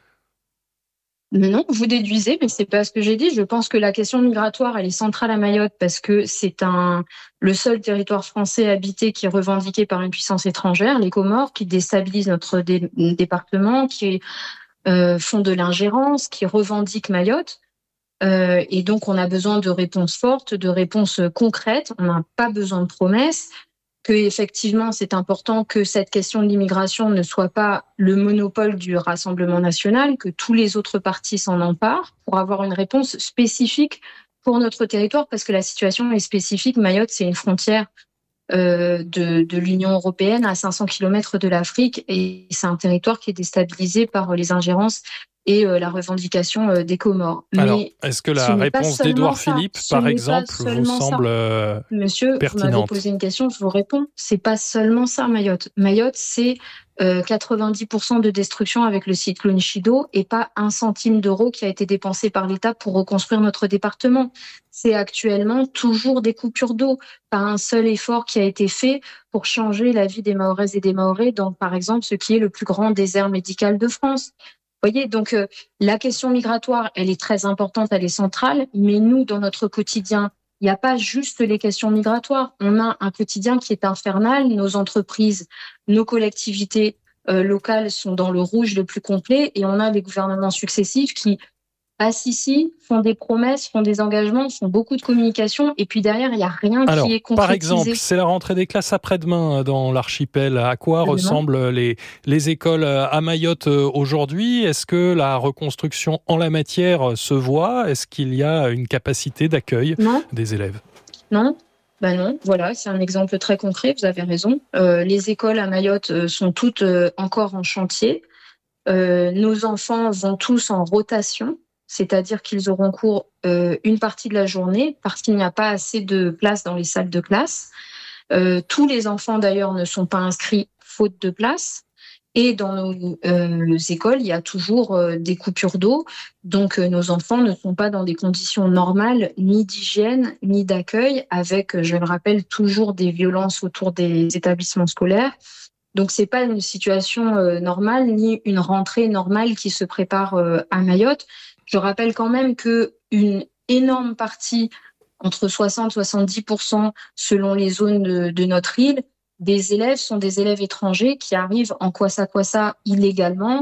Speaker 9: Non, vous déduisez, mais c'est pas ce que j'ai dit. Je pense que la question migratoire, elle est centrale à Mayotte parce que c'est un, le seul territoire français habité qui est revendiqué par une puissance étrangère, les Comores, qui déstabilisent notre dé- département, qui euh, font de l'ingérence, qui revendiquent Mayotte. Euh, et donc, on a besoin de réponses fortes, de réponses concrètes. On n'a pas besoin de promesses. Que effectivement, c'est important que cette question de l'immigration ne soit pas le monopole du Rassemblement national, que tous les autres partis s'en emparent pour avoir une réponse spécifique pour notre territoire, parce que la situation est spécifique. Mayotte, c'est une frontière euh, de, de l'Union européenne à cinq cents kilomètres de l'Afrique, et c'est un territoire qui est déstabilisé par les ingérences et euh, la revendication euh, des Comores.
Speaker 2: Alors,
Speaker 9: mais
Speaker 2: est-ce que la réponse d'Édouard Philippe, par exemple, vous semble euh,
Speaker 9: Monsieur,
Speaker 2: pertinente ?
Speaker 9: vous m'avez posé une question, je vous réponds. C'est pas seulement ça, Mayotte. Mayotte, c'est euh, quatre-vingt-dix pour cent de destruction avec le cyclone Chido et pas un centime d'euro qui a été dépensé par l'État pour reconstruire notre département. C'est actuellement toujours des coupures d'eau, pas un seul effort qui a été fait pour changer la vie des Mahoraises et des Mahorais dans, par exemple, ce qui est le plus grand désert médical de France. Vous voyez, donc euh, la question migratoire, elle est très importante, elle est centrale, mais nous, dans notre quotidien, il n'y a pas juste les questions migratoires. On a un quotidien qui est infernal. Nos entreprises, nos collectivités euh, locales sont dans le rouge le plus complet et on a des gouvernements successifs qui passent ici, font des promesses, font des engagements, font beaucoup de communication et puis derrière, il n'y a rien
Speaker 2: Alors,
Speaker 9: qui est concrétisé.
Speaker 2: Par exemple, c'est la rentrée des classes après-demain dans l'archipel. À quoi Absolument. ressemblent les, les écoles à Mayotte aujourd'hui ? Est-ce que la reconstruction en la matière se voit ? Est-ce qu'il y a une capacité d'accueil non. des élèves ?
Speaker 9: Non. Ben non, voilà, c'est un exemple très concret, vous avez raison. Euh, les écoles à Mayotte sont toutes euh, encore en chantier. Euh, nos enfants vont tous en rotation. C'est-à-dire qu'ils auront cours euh, une partie de la journée parce qu'il n'y a pas assez de place dans les salles de classe. Euh, tous les enfants, d'ailleurs, ne sont pas inscrits faute de place. Et dans nos euh, écoles, il y a toujours euh, des coupures d'eau. Donc, euh, nos enfants ne sont pas dans des conditions normales, ni d'hygiène, ni d'accueil, avec, je le rappelle, toujours des violences autour des établissements scolaires. Donc, c'est pas une situation euh, normale, ni une rentrée normale qui se prépare euh, à Mayotte. Je rappelle quand même qu'une énorme partie, entre soixante et soixante-dix pour cent selon les zones de, de notre île, des élèves sont des élèves étrangers qui arrivent en Kwassa-Kwassa illégalement.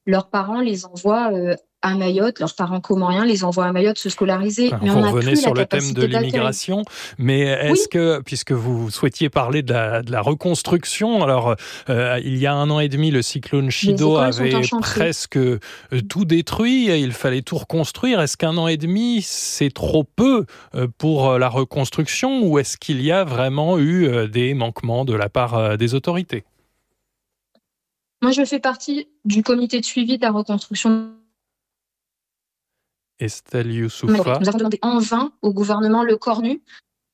Speaker 9: leurs parents les envoient euh, à Mayotte, leurs parents comoriens les envoient à Mayotte se scolariser.
Speaker 2: Alors,
Speaker 9: mais
Speaker 2: vous
Speaker 9: on a
Speaker 2: revenez
Speaker 9: plus
Speaker 2: sur
Speaker 9: la
Speaker 2: le thème de
Speaker 9: capacité
Speaker 2: l'immigration, mais est-ce oui. que, puisque vous souhaitiez parler de la, de la reconstruction, alors euh, il y a un an et demi, le cyclone Chido avait presque euh, tout détruit, il fallait tout reconstruire. Est-ce qu'un an et demi, c'est trop peu euh, pour la reconstruction, ou est-ce qu'il y a vraiment eu euh, des manquements de la part euh, des autorités ?
Speaker 9: Moi, je fais partie du comité de suivi de la reconstruction.
Speaker 2: Estelle Youssoufa.
Speaker 9: Nous avons demandé en vain au gouvernement le cornu. Monsieur ?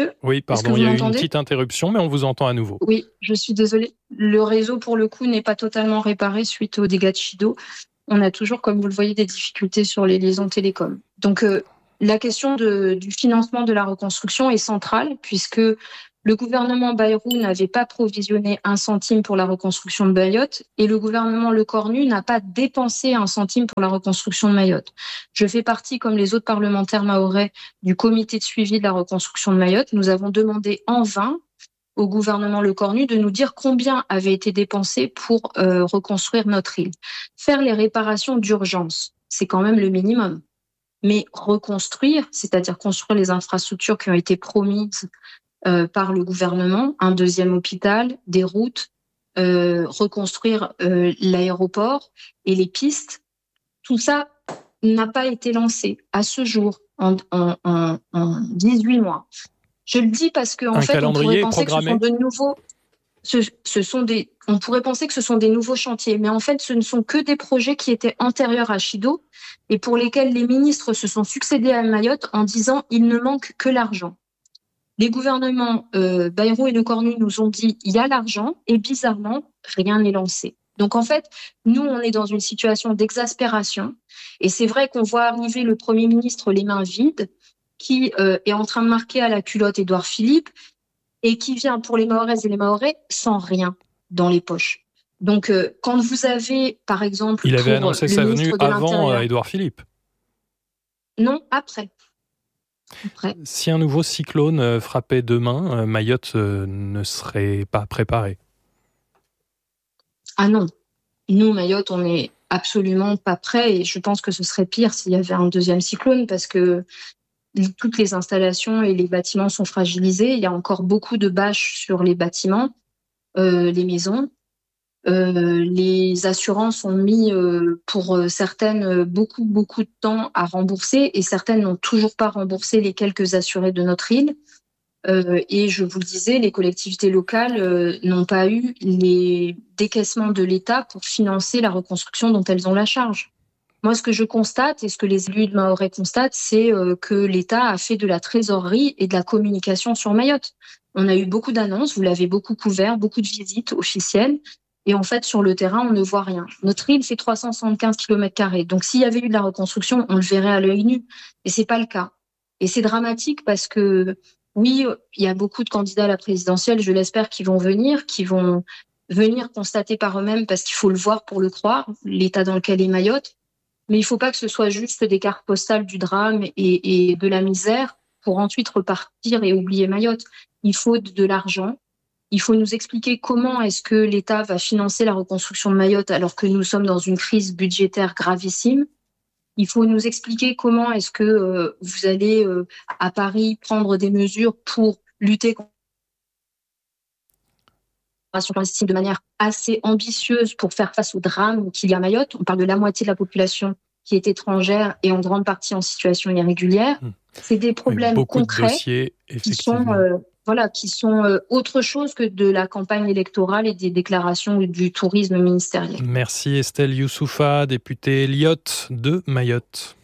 Speaker 2: Oui, pardon, il y a eu une petite interruption, mais on vous entend à nouveau.
Speaker 9: Oui, je suis désolée. Le réseau, pour le coup, n'est pas totalement réparé suite aux dégâts de Chido. On a toujours, comme vous le voyez, des difficultés sur les liaisons télécom. Donc, euh, la question de, du financement de la reconstruction est centrale, puisque le gouvernement Bayrou n'avait pas provisionné un centime pour la reconstruction de Mayotte et le gouvernement Le Cornu n'a pas dépensé un centime pour la reconstruction de Mayotte. Je fais partie, comme les autres parlementaires mahorais, du comité de suivi de la reconstruction de Mayotte. Nous avons demandé en vain au gouvernement Le Cornu de nous dire combien avait été dépensé pour euh, reconstruire notre île. Faire les réparations d'urgence, c'est quand même le minimum. Mais reconstruire, c'est-à-dire construire les infrastructures qui ont été promises Euh, par le gouvernement, un deuxième hôpital, des routes, euh, reconstruire euh, l'aéroport et les pistes, tout ça n'a pas été lancé à ce jour, en, en, en, en dix-huit mois. Je le dis parce qu'en fait, on pourrait penser que ce sont de nouveaux... Ce, ce sont des, on pourrait penser que ce sont des nouveaux chantiers, mais en fait, ce ne sont que des projets qui étaient antérieurs à Chido et pour lesquels les ministres se sont succédés à Mayotte en disant « il ne manque que l'argent ». Les gouvernements euh, Bayrou et Le Cornu nous ont dit il y a l'argent et bizarrement rien n'est lancé. Donc en fait, nous on est dans une situation d'exaspération et c'est vrai qu'on voit arriver le Premier ministre les mains vides qui euh, est en train de marquer à la culotte Édouard Philippe et qui vient pour les Mahoraises et les Mahorais sans rien dans les poches. Donc euh, quand vous avez par exemple
Speaker 2: il avait annoncé sa venue avant euh, Édouard Philippe.
Speaker 9: Non, après.
Speaker 2: Après. Si un nouveau cyclone frappait demain, Mayotte ne serait pas préparée.
Speaker 9: Ah non. Nous, Mayotte, on n'est absolument pas prêts et je pense que ce serait pire s'il y avait un deuxième cyclone parce que toutes les installations et les bâtiments sont fragilisés. Il y a encore beaucoup de bâches sur les bâtiments, euh, les maisons. Euh, les assurances ont mis euh, pour certaines beaucoup beaucoup de temps à rembourser et certaines n'ont toujours pas remboursé les quelques assurés de notre île. Euh, et je vous le disais, les collectivités locales euh, n'ont pas eu les décaissements de l'État pour financer la reconstruction dont elles ont la charge. Moi, ce que je constate et ce que les élus de Mahorais constatent, c'est euh, que l'État a fait de la trésorerie et de la communication sur Mayotte. On a eu beaucoup d'annonces, vous l'avez beaucoup couvert, beaucoup de visites officielles. Et en fait, sur le terrain, on ne voit rien. Notre île fait trois cent soixante-quinze kilomètres carrés. Donc, s'il y avait eu de la reconstruction, on le verrait à l'œil nu. Et c'est pas le cas. Et c'est dramatique parce que, oui, il y a beaucoup de candidats à la présidentielle, je l'espère, qui vont venir, qui vont venir constater par eux-mêmes parce qu'il faut le voir pour le croire, l'état dans lequel est Mayotte. Mais il ne faut pas que ce soit juste des cartes postales du drame et, et de la misère pour ensuite repartir et oublier Mayotte. Il faut de, de l'argent. Il faut nous expliquer comment est-ce que l'État va financer la reconstruction de Mayotte alors que nous sommes dans une crise budgétaire gravissime. Il faut nous expliquer comment est-ce que euh, vous allez euh, à Paris prendre des mesures pour lutter contre de manière assez ambitieuse pour faire face au drame qu'il y a à Mayotte. On parle de la moitié de la population qui est étrangère et en grande partie en situation irrégulière. Mmh. C'est des problèmes
Speaker 2: beaucoup
Speaker 9: concrets
Speaker 2: de dossiers,
Speaker 9: qui sont... Euh, Voilà, qui sont euh, autre chose que de la campagne électorale et des déclarations du tourisme ministériel.
Speaker 2: Merci Estelle Youssoufa, députée Lyotte de Mayotte.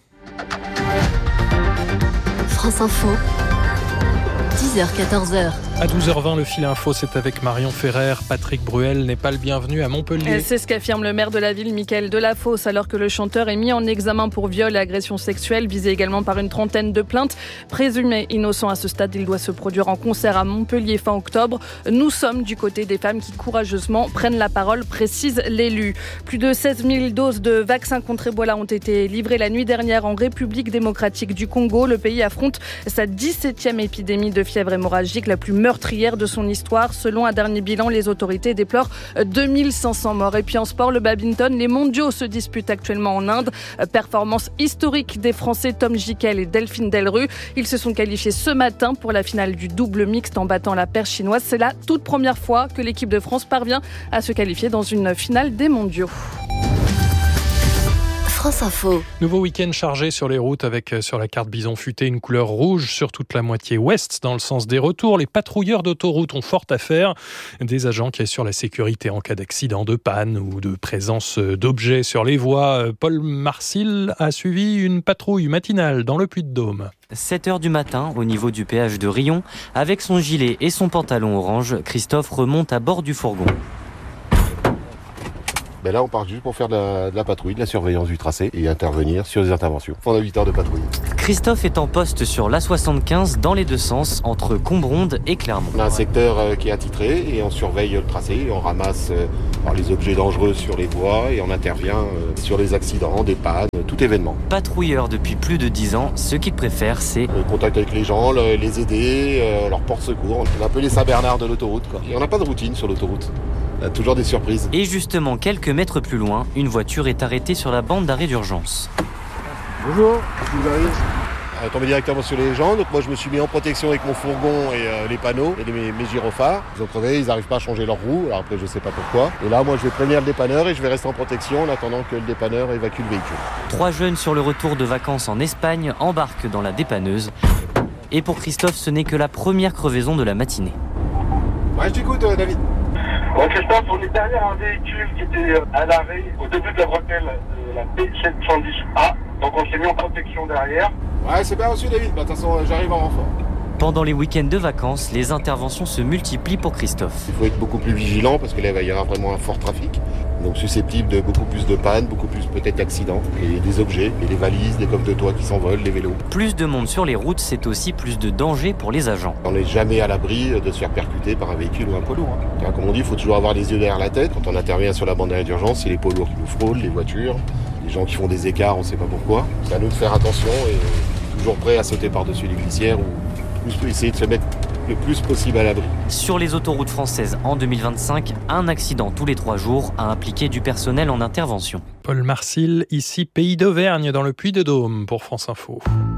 Speaker 3: France Info, dix heures quatorze heures.
Speaker 2: À douze heures vingt, le fil info, c'est avec Marion Ferrer. Patrick Bruel n'est pas le bienvenu à Montpellier.
Speaker 21: C'est ce qu'affirme le maire de la ville, Mickaël Delafosse, alors que le chanteur est mis en examen pour viol et agression sexuelle, visé également par une trentaine de plaintes. Présumé innocent à ce stade, il doit se produire en concert à Montpellier fin octobre. Nous sommes du côté des femmes qui courageusement prennent la parole, précise l'élu. Plus de seize mille doses de vaccins contre Ebola ont été livrées la nuit dernière en République démocratique du Congo. Le pays affronte sa dix-septième épidémie de fièvre hémorragique, la plus meurtrière meurtrière de son histoire. Selon un dernier bilan, les autorités déplorent deux mille cinq cents morts. Et puis en sport, le badminton, les mondiaux se disputent actuellement en Inde. Performance historique des Français Tom Gicquel et Delphine Delrue. Ils se sont qualifiés ce matin pour la finale du double mixte en battant la paire chinoise. C'est la toute première fois que l'équipe de France parvient à se qualifier dans une finale des mondiaux.
Speaker 22: France Info.
Speaker 2: Nouveau week-end chargé sur les routes avec sur la carte bison futé une couleur rouge sur toute la moitié ouest dans le sens des retours. Les patrouilleurs d'autoroute ont fort à faire. Des agents qui assurent la sécurité en cas d'accident, de panne ou de présence d'objets sur les voies. Paul Marcil a suivi une patrouille matinale dans le Puy-de-Dôme.
Speaker 10: sept heures du matin, au niveau du péage de Rion, avec son gilet et son pantalon orange, Christophe remonte à bord du fourgon.
Speaker 12: Ben là, on part juste pour faire de la, de la patrouille, de la surveillance du tracé et intervenir sur des interventions. On a huit heures de patrouille.
Speaker 10: Christophe est en poste sur l'A soixante-quinze dans les deux sens, entre Combronde et Clermont.
Speaker 12: On a un secteur qui est attitré et on surveille le tracé. Et on ramasse les objets dangereux sur les voies et on intervient sur les accidents, des pannes, tout événement.
Speaker 10: Patrouilleur depuis plus de dix ans, ce qu'il préfère, c'est...
Speaker 12: Le contact avec les gens, les aider, leur porte-secours. On est un peu les Saint-Bernard de l'autoroute, quoi. Et on n'a pas de routine sur l'autoroute. Il y a toujours des surprises.
Speaker 10: Et justement, quelques mètres plus loin, une voiture est arrêtée sur la bande d'arrêt d'urgence.
Speaker 12: Bonjour, vous arrivez. Elle est tombée directement sur les gens, donc moi je me suis mis en protection avec mon fourgon et euh, les panneaux et mes, mes gyrophares. Ils ont crevé, ils n'arrivent pas à changer leur roue, alors après je sais pas pourquoi. Et là moi je vais prévenir le dépanneur et je vais rester en protection en attendant que le dépanneur évacue le véhicule.
Speaker 10: Trois jeunes sur le retour de vacances en Espagne embarquent dans la dépanneuse. Et pour Christophe, ce n'est que la première crevaison de la matinée.
Speaker 12: Ouais, je t'écoute euh, David.
Speaker 13: Bon, Christophe, on est derrière un véhicule qui était à l'arrêt au début de la bretelle de la P sept cent dix A. Donc on s'est mis en protection derrière.
Speaker 12: Ouais, c'est bien reçu David. Bah, de toute façon, j'arrive en renfort.
Speaker 10: Pendant les week-ends de vacances, les interventions se multiplient pour Christophe.
Speaker 12: Il faut être beaucoup plus vigilant parce que là, il y aura vraiment un fort trafic. Donc susceptible de beaucoup plus de pannes, beaucoup plus peut-être d'accidents. Et des objets, et les valises, des coffres de toit qui s'envolent, les vélos.
Speaker 10: Plus de monde sur les routes, c'est aussi plus de danger pour les agents.
Speaker 12: On n'est jamais à l'abri de se faire percuter par un véhicule ou un poids lourd. Hein. Comme on dit, il faut toujours avoir les yeux derrière la tête. Quand on intervient sur la bande d'arrêt d'urgence, c'est les poids lourds qui nous frôlent, les voitures, les gens qui font des écarts, on ne sait pas pourquoi. C'est à nous de faire attention et toujours prêt à sauter par-dessus les glissières ou essayer de se mettre le plus possible à l'abri.
Speaker 10: Sur les autoroutes françaises en deux mille vingt-cinq, un accident tous les trois jours a impliqué du personnel en intervention.
Speaker 2: Paul Marcil, ici Pays d'Auvergne, dans le Puy-de-Dôme, pour France Info.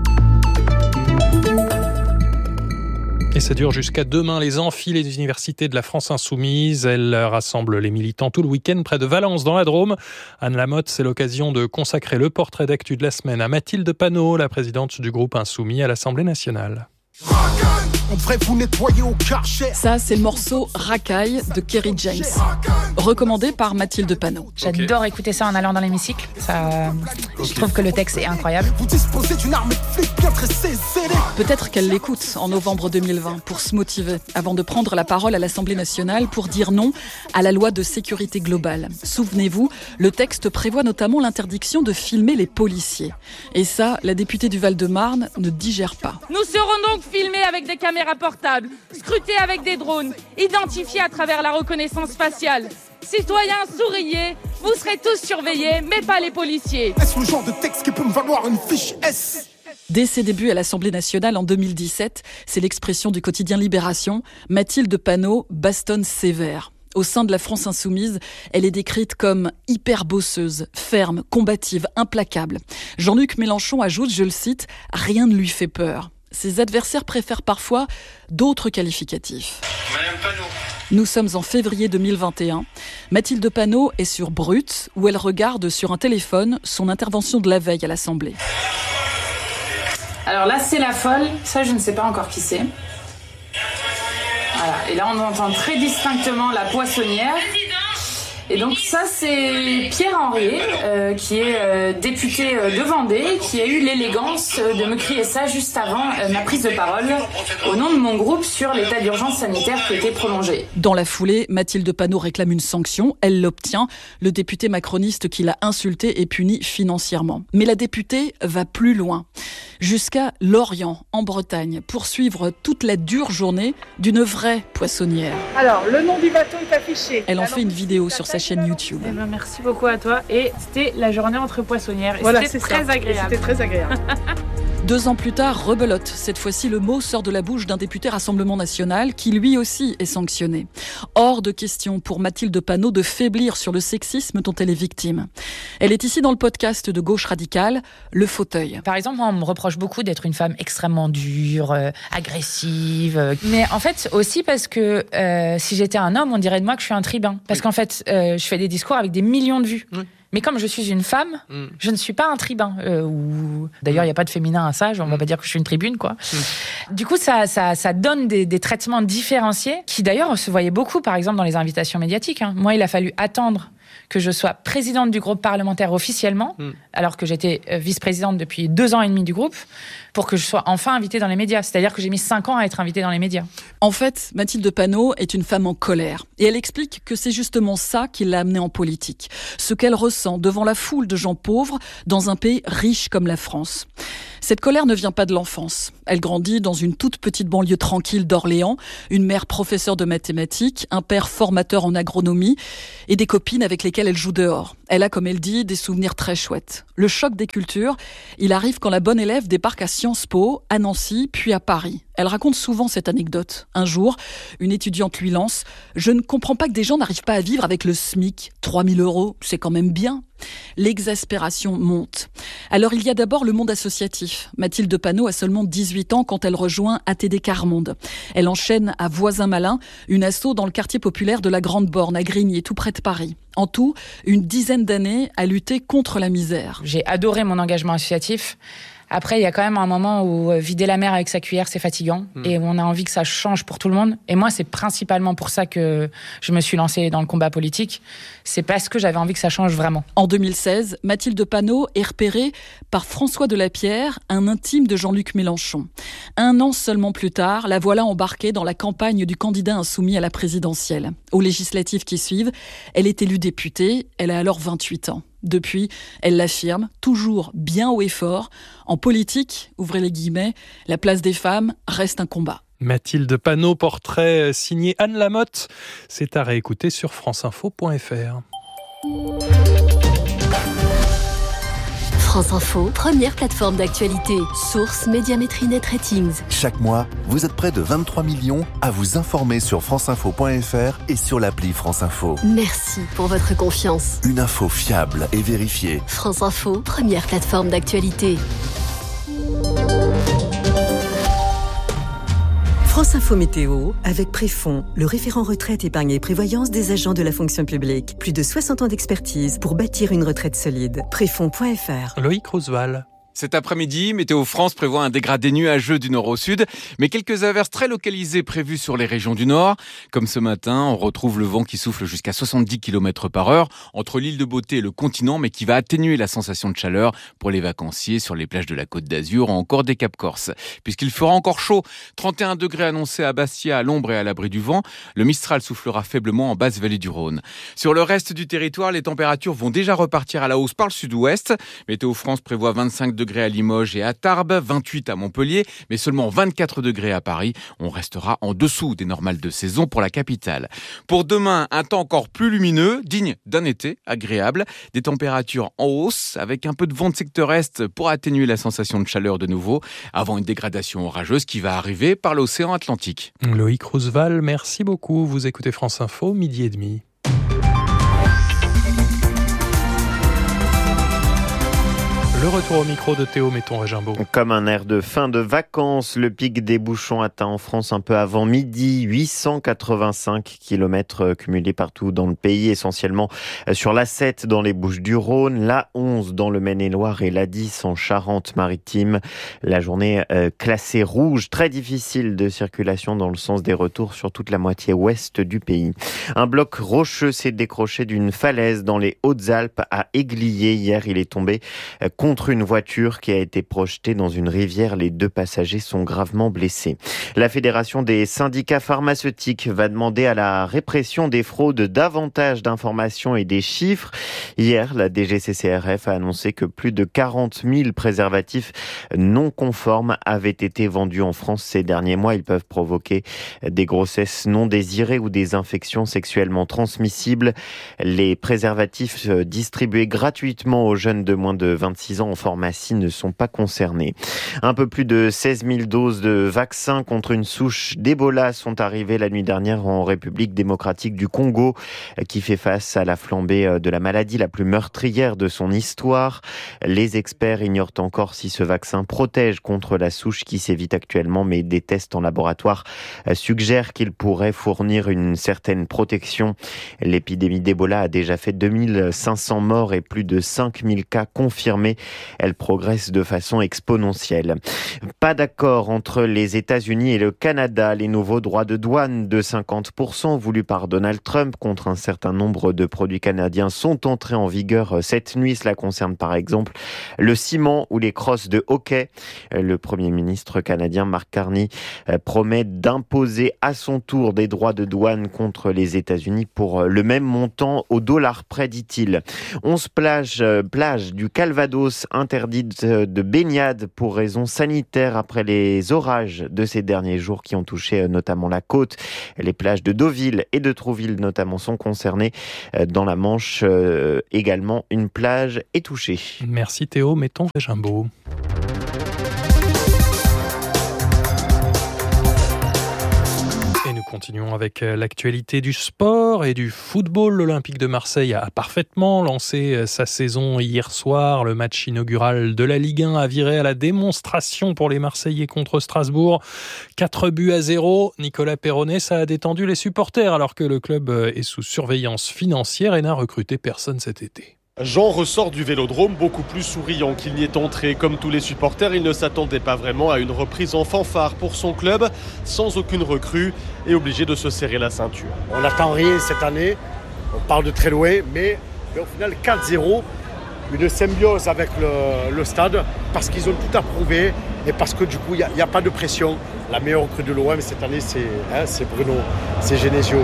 Speaker 2: Et ça dure jusqu'à demain. Les amphis, les universités de la France Insoumise, elles rassemblent les militants tout le week-end près de Valence, dans la Drôme. Anne Lamotte, c'est l'occasion de consacrer le portrait d'actu de la semaine à Mathilde Panot, la présidente du groupe Insoumis à l'Assemblée nationale.
Speaker 14: On devrait vous nettoyer au karcher.
Speaker 15: Ça, c'est le morceau Racaille de Kerry James, recommandé par Mathilde Panot.
Speaker 16: J'adore okay. écouter ça en allant dans l'hémicycle. Ça, okay. Je trouve que le texte est incroyable.
Speaker 14: Vous disposez d'une arme de flics bien tressée.
Speaker 15: Peut-être qu'elle l'écoute en novembre deux mille vingt pour se motiver, avant de prendre la parole à l'Assemblée nationale pour dire non à la loi de sécurité globale. Souvenez-vous, le texte prévoit notamment l'interdiction de filmer les policiers. Et ça, la députée du Val-de-Marne ne digère pas.
Speaker 17: Nous serons donc filmés avec des caméras portables, scrutés avec des drones, identifiés à travers la reconnaissance faciale. Citoyens, souriez, vous serez tous surveillés, mais pas les policiers.
Speaker 14: Est-ce le genre de texte qui peut me valoir une fiche S ?
Speaker 15: Dès ses débuts à l'Assemblée nationale en deux mille dix-sept, c'est l'expression du quotidien Libération, Mathilde Panot bastonne sévère. Au sein de la France Insoumise, elle est décrite comme hyper bosseuse, ferme, combative, implacable. Jean-Luc Mélenchon ajoute, je le cite, « Rien ne lui fait peur ». Ses adversaires préfèrent parfois d'autres qualificatifs.
Speaker 28: Madame Panot.
Speaker 15: Nous sommes en février deux mille vingt et un. Mathilde Panot est sur Brut, où elle regarde sur un téléphone son intervention de la veille à l'Assemblée.
Speaker 16: Alors là, c'est la folle. Ça, je ne sais pas encore qui c'est. Voilà. Et là, on entend très distinctement la poissonnière. Et donc ça, c'est Pierre Henriet, euh, qui est euh, député euh, de Vendée, qui a eu l'élégance euh, de me crier ça juste avant euh, ma prise de parole au nom de mon groupe sur l'état d'urgence sanitaire qui était prolongé.
Speaker 15: Dans la foulée, Mathilde Panot réclame une sanction. Elle l'obtient. Le député macroniste qui l'a insulté est puni financièrement. Mais la députée va plus loin, jusqu'à Lorient, en Bretagne, pour suivre toute la dure journée d'une vraie poissonnière.
Speaker 17: Alors, le nom du bateau est affiché.
Speaker 15: Elle en fait une vidéo sur sa chaîne YouTube.
Speaker 16: Eh ben, merci beaucoup à toi. Et c'était la journée entre poissonnières. Et
Speaker 17: voilà,
Speaker 16: c'était
Speaker 17: c'est
Speaker 16: très
Speaker 17: ça.
Speaker 16: agréable.
Speaker 17: C'était très agréable.
Speaker 15: Deux ans plus tard, rebelote. Cette fois-ci, le mot sort de la bouche d'un député Rassemblement National qui lui aussi est sanctionné. Hors de question pour Mathilde Panot de faiblir sur le sexisme dont elle est victime. Elle est ici dans le podcast de Gauche Radicale, Le Fauteuil.
Speaker 1: Par exemple, on me reproche beaucoup d'être une femme extrêmement dure, euh, agressive. Euh, mais en fait, aussi parce que euh, si j'étais un homme, on dirait de moi que je suis un tribun. Parce oui. qu'en fait, euh, je fais des discours avec des millions de vues. Oui. Mais comme je suis une femme, mm. je ne suis pas un tribun. Euh, ou... D'ailleurs, il n'y a pas de féminin à ça, on ne va pas dire que je suis une tribune, quoi. Mm. Du coup, ça, ça, ça donne des, des traitements différenciés, qui d'ailleurs se voyaient beaucoup, par exemple, dans les invitations médiatiques. Hein. Moi, il a fallu attendre que je sois présidente du groupe parlementaire officiellement, mm. alors que j'étais vice-présidente depuis deux ans et demi du groupe, pour que je sois enfin invitée dans les médias. C'est-à-dire que j'ai mis cinq ans à être invitée dans les médias.
Speaker 15: En fait, Mathilde Panot est une femme en colère. Et elle explique que c'est justement ça qui l'a amenée en politique. Ce qu'elle ressent devant la foule de gens pauvres dans un pays riche comme la France. Cette colère ne vient pas de l'enfance. Elle grandit dans une toute petite banlieue tranquille d'Orléans, une mère professeure de mathématiques, un père formateur en agronomie et des copines avec lesquelles elle joue dehors. Elle a, comme elle dit, des souvenirs très chouettes. Le choc des cultures, il arrive quand la bonne élève débarque à Sciences Po, à Nancy, puis à Paris. Elle raconte souvent cette anecdote. Un jour, une étudiante lui lance « Je ne comprends pas que des gens n'arrivent pas à vivre avec le SMIC. trois mille euros, c'est quand même bien. » L'exaspération monte. Alors il y a d'abord le monde associatif. Mathilde Panot a seulement dix-huit ans quand elle rejoint A T D Quart-Monde. Elle enchaîne à Voisin Malin, une asso dans le quartier populaire de la Grande Borne, à Grigny, tout près de Paris. En tout, une dizaine d'années à lutter contre la misère.
Speaker 1: J'ai adoré mon engagement associatif. Après, il y a quand même un moment où vider la mer avec sa cuillère, c'est fatigant. Mmh. Et on a envie que ça change pour tout le monde. Et moi, c'est principalement pour ça que je me suis lancée dans le combat politique. C'est parce que j'avais envie que ça change vraiment.
Speaker 15: En deux mille seize, Mathilde Panot est repérée par François Delapierre, un intime de Jean-Luc Mélenchon. Un an seulement plus tard, la voilà embarquée dans la campagne du candidat insoumis à la présidentielle. Aux législatives qui suivent, elle est élue députée. Elle a alors vingt-huit ans. Depuis, elle l'affirme, toujours bien haut et fort. En politique, ouvrez les guillemets, la place des femmes reste un combat.
Speaker 2: Mathilde Panot, portrait signé Anne Lamotte. C'est à réécouter sur franceinfo point f r.
Speaker 18: France Info, première plateforme d'actualité. Source Médiamétrie Net Ratings.
Speaker 8: Chaque mois, vous êtes près de vingt-trois millions à vous informer sur franceinfo point f r et sur l'appli France Info.
Speaker 18: Merci pour votre confiance.
Speaker 8: Une info fiable et vérifiée.
Speaker 18: France Info, première plateforme d'actualité. France Info Météo, avec Préfond, le référent retraite, épargne et prévoyance des agents de la fonction publique. Plus de soixante ans d'expertise pour bâtir une retraite solide. Préfond point f r.
Speaker 2: Loïc Roosevelt.
Speaker 19: Cet après-midi, Météo France prévoit un dégradé nuageux du nord au sud, mais quelques averses très localisées prévues sur les régions du nord. Comme ce matin, on retrouve le vent qui souffle jusqu'à soixante-dix kilomètres par heure entre l'île de Beauté et le continent, mais qui va atténuer la sensation de chaleur pour les vacanciers sur les plages de la Côte d'Azur ou encore des Cap Corse. Puisqu'il fera encore chaud, trente et un degrés annoncés à Bastia, à l'ombre et à l'abri du vent, le Mistral soufflera faiblement en basse vallée du Rhône. Sur le reste du territoire, les températures vont déjà repartir à la hausse par le sud-ouest. Météo France prévoit vingt-cinq degrés à Limoges et à Tarbes, vingt-huit à Montpellier, mais seulement vingt-quatre degrés à Paris. On restera en dessous des normales de saison pour la capitale. Pour demain, un temps encore plus lumineux, digne d'un été agréable. Des températures en hausse, avec un peu de vent de secteur est pour atténuer la sensation de chaleur de nouveau, avant une dégradation orageuse qui va arriver par l'océan Atlantique.
Speaker 2: Loïc Roosevelt, merci beaucoup. Vous écoutez France Info, midi et demi. Le retour au micro de Théo Metton-Régimbaud.
Speaker 20: Comme un air de fin de vacances, le pic des bouchons atteint en France un peu avant midi, huit cent quatre-vingt-cinq kilomètres cumulés partout dans le pays, essentiellement sur l'A sept dans les Bouches-du-Rhône, l'A onze dans le Maine-et-Loire et l'A dix en Charente-Maritime. La journée euh, classée rouge, très difficile de circulation dans le sens des retours sur toute la moitié ouest du pays. Un bloc rocheux s'est décroché d'une falaise dans les Hautes-Alpes à Églier. Hier, il est tombé euh, contre une voiture qui a été projetée dans une rivière. Les deux passagers sont gravement blessés. La Fédération des syndicats pharmaceutiques va demander à la répression des fraudes davantage d'informations et des chiffres. Hier, la D G C C R F a annoncé que plus de quarante mille préservatifs non conformes avaient été vendus en France ces derniers mois. Ils peuvent provoquer des grossesses non désirées ou des infections sexuellement transmissibles. Les préservatifs distribués gratuitement aux jeunes de moins de vingt-six ans ans en pharmacie ne sont pas concernés. Un peu plus de seize mille doses de vaccins contre une souche d'Ebola sont arrivées la nuit dernière en République démocratique du Congo, qui fait face à la flambée de la maladie la plus meurtrière de son histoire. Les experts ignorent encore si ce vaccin protège contre la souche qui sévit actuellement, mais des tests en laboratoire suggèrent qu'il pourrait fournir une certaine protection. L'épidémie d'Ebola a déjà fait deux mille cinq cents morts et plus de cinq mille cas confirmés. Elle progresse de façon exponentielle. Pas d'accord entre les États-Unis et le Canada. Les nouveaux droits de douane de cinquante pour cent voulus par Donald Trump contre un certain nombre de produits canadiens sont entrés en vigueur cette nuit. Cela concerne par exemple le ciment ou les crosses de hockey. Le Premier ministre canadien Mark Carney promet d'imposer à son tour des droits de douane contre les États-Unis pour le même montant au dollar près, dit-il. onze plages, plages du Calvados interdites de baignade pour raisons sanitaires après les orages de ces derniers jours qui ont touché notamment la côte. Les plages de Deauville et de Trouville notamment sont concernées. Dans la Manche également, une plage est touchée.
Speaker 2: Merci Théo, mettons Jimbo. Continuons avec l'actualité du sport et du football. L'Olympique de Marseille a parfaitement lancé sa saison hier soir. Le match inaugural de la Ligue un a viré à la démonstration pour les Marseillais contre Strasbourg. quatre buts à zéro. Nicolas Perronnet, ça a détendu les supporters alors que le club est sous surveillance financière et n'a recruté personne cet été.
Speaker 4: Jean ressort du Vélodrome beaucoup plus souriant qu'il n'y est entré. Comme tous les supporters, il ne s'attendait pas vraiment à une reprise en fanfare pour son club, sans aucune recrue et obligé de se serrer la ceinture.
Speaker 7: On n'attend rien cette année, on parle de très loin, mais, mais au final quatre zéro, une symbiose avec le, le stade, parce qu'ils ont tout approuvé et parce que du coup il n'y a, a pas de pression. La meilleure recrue de l'O M cette année c'est, hein, c'est Bruno, c'est Genesio.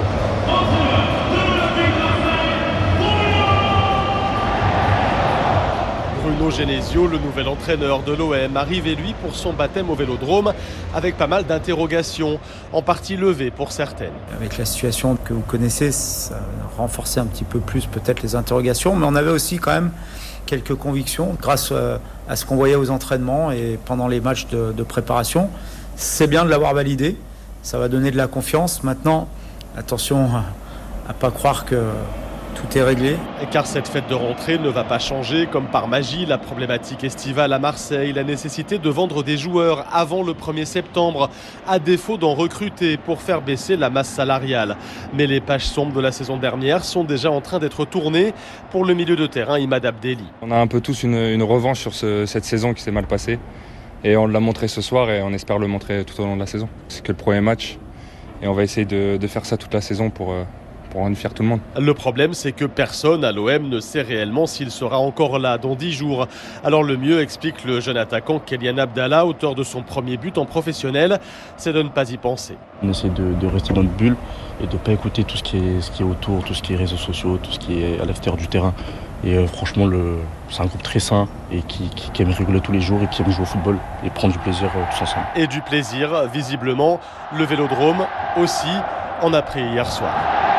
Speaker 4: Bruno Genesio, le nouvel entraîneur de l'O M, arrivé lui pour son baptême au Vélodrome avec pas mal d'interrogations, en partie levées pour certaines.
Speaker 23: Avec la situation que vous connaissez, ça a renforcé un petit peu plus peut-être les interrogations, mais on avait aussi quand même quelques convictions grâce à ce qu'on voyait aux entraînements et pendant les matchs de, de préparation. C'est bien de l'avoir validé, ça va donner de la confiance. Maintenant, attention à ne pas croire que tout est réglé.
Speaker 4: Car cette fête de rentrée ne va pas changer comme par magie la problématique estivale à Marseille, la nécessité de vendre des joueurs avant le premier septembre, à défaut d'en recruter pour faire baisser la masse salariale. Mais les pages sombres de la saison dernière sont déjà en train d'être tournées pour le milieu de terrain Imad Abdelli.
Speaker 24: On a un peu tous une, une revanche sur ce, cette saison qui s'est mal passée et on l'a montré ce soir et on espère le montrer tout au long de la saison. C'est que le premier match et on va essayer de, de faire ça toute la saison pour... Euh, pour rendre fier tout le monde.
Speaker 4: Le problème, c'est que personne à l'O M ne sait réellement s'il sera encore là dans dix jours. Alors le mieux, explique le jeune attaquant Kélian Abdallah, auteur de son premier but en professionnel, c'est de ne pas y penser.
Speaker 25: On essaie de, de rester dans notre bulle et de ne pas écouter tout ce qui, est, ce qui est autour, tout ce qui est réseaux sociaux, tout ce qui est à l'extérieur du terrain. Et euh, franchement, le, c'est un groupe très sain et qui, qui, qui aime rigoler tous les jours et qui aime jouer au football et prendre du plaisir euh, tous ensemble.
Speaker 4: Et du plaisir, visiblement, le Vélodrome aussi en a pris hier soir.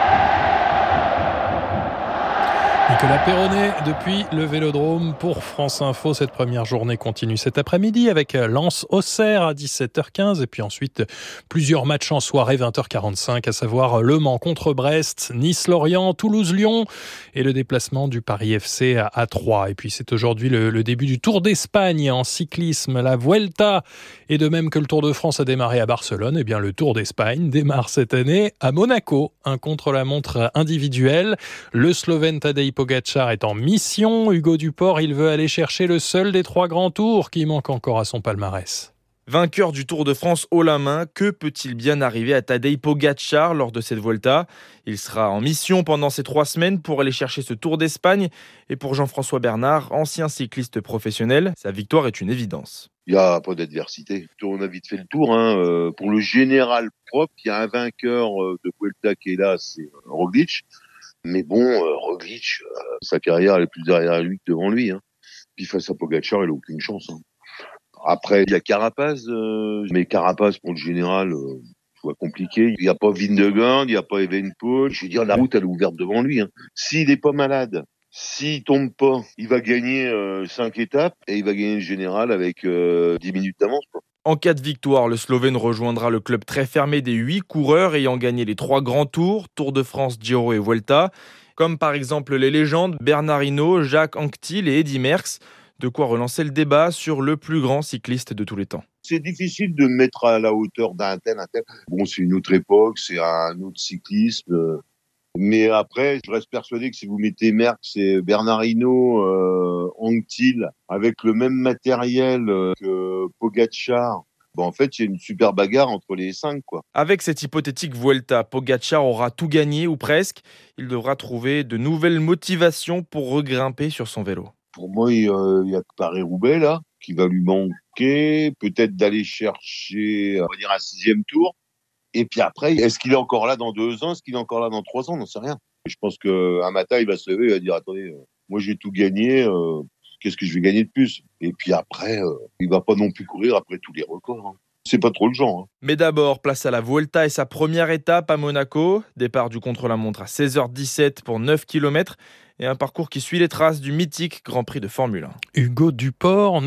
Speaker 2: Nicolas Perronnet depuis le Vélodrome pour France Info. Cette première journée continue cet après-midi avec Lens-Auxerre à dix-sept heures quinze et puis ensuite plusieurs matchs en soirée vingt heures quarante-cinq, à savoir Le Mans contre Brest, Nice-Lorient, Toulouse-Lyon et le déplacement du Paris F C à Troyes. Et puis c'est aujourd'hui le, le début du Tour d'Espagne en cyclisme, la Vuelta. Et de même que le Tour de France a démarré à Barcelone, eh bien le Tour d'Espagne démarre cette année à Monaco. Un contre-la-montre individuel. Le Slovène Tadej Pogačar est en mission. Hugo Duport, il veut aller chercher le seul des trois grands tours qui manque encore à son palmarès.
Speaker 26: Vainqueur du Tour de France haut la main, que peut-il bien arriver à Tadej Pogačar lors de cette Vuelta ? Il sera en mission pendant ces trois semaines pour aller chercher ce Tour d'Espagne. Et pour Jean-François Bernard, ancien cycliste professionnel, sa victoire est une évidence.
Speaker 27: Il n'y a pas d'adversité. On a vite fait le tour. Hein. Euh, pour le général propre, il y a un vainqueur de Vuelta qui est là, c'est Roglic. Mais bon, euh, Roglic, euh, sa carrière elle est plus derrière lui que devant lui. Hein. Puis face à Pogačar, il n'a aucune chance. Hein. Après, il y a Carapaz, euh, mais Carapaz pour le général, euh, je vois compliqué. Il n'y a pas Vingegaard, il n'y a pas Evenepoel. Je veux dire, la route elle est ouverte devant lui. Hein. S'il n'est pas malade S'il tombe pas, il va gagner euh, cinq étapes et il va gagner le général avec euh, dix minutes d'avance, quoi.
Speaker 26: En cas de victoire, le Slovène rejoindra le club très fermé des huit coureurs ayant gagné les trois grands tours, Tour de France, Giro et Vuelta, comme par exemple les légendes Bernard Hinault, Jacques Anquetil et Eddy Merckx. De quoi relancer le débat sur le plus grand cycliste de tous les temps.
Speaker 27: C'est difficile de mettre à la hauteur d'un tel, un tel. Bon, c'est une autre époque, c'est un autre cyclisme. Mais après, je reste persuadé que si vous mettez Merckx et Bernard Hinault, euh, Anquetil, avec le même matériel que Pogačar, bon, en fait, il y a une super bagarre entre les cinq, quoi.
Speaker 26: Avec cette hypothétique Vuelta, Pogačar aura tout gagné, ou presque. Il devra trouver de nouvelles motivations pour regrimper sur son vélo.
Speaker 27: Pour moi, il y a que Paris-Roubaix, là, qui va lui manquer. Peut-être d'aller chercher, on va dire, un sixième tour. Et puis après, est-ce qu'il est encore là dans deux ans? Est-ce qu'il est encore là dans trois ans? On n'en sait rien. Je pense qu'un matin, il va se lever, il va dire, attendez, moi j'ai tout gagné, euh, qu'est-ce que je vais gagner de plus? Et puis après, euh, il va pas non plus courir après tous les records, hein. C'est pas trop le genre, hein.
Speaker 26: Mais d'abord, place à la Vuelta et sa première étape à Monaco. Départ du contre-la-montre à seize heures dix-sept pour neuf kilomètres et un parcours qui suit les traces du mythique Grand Prix de Formule un.
Speaker 2: Hugo Duport.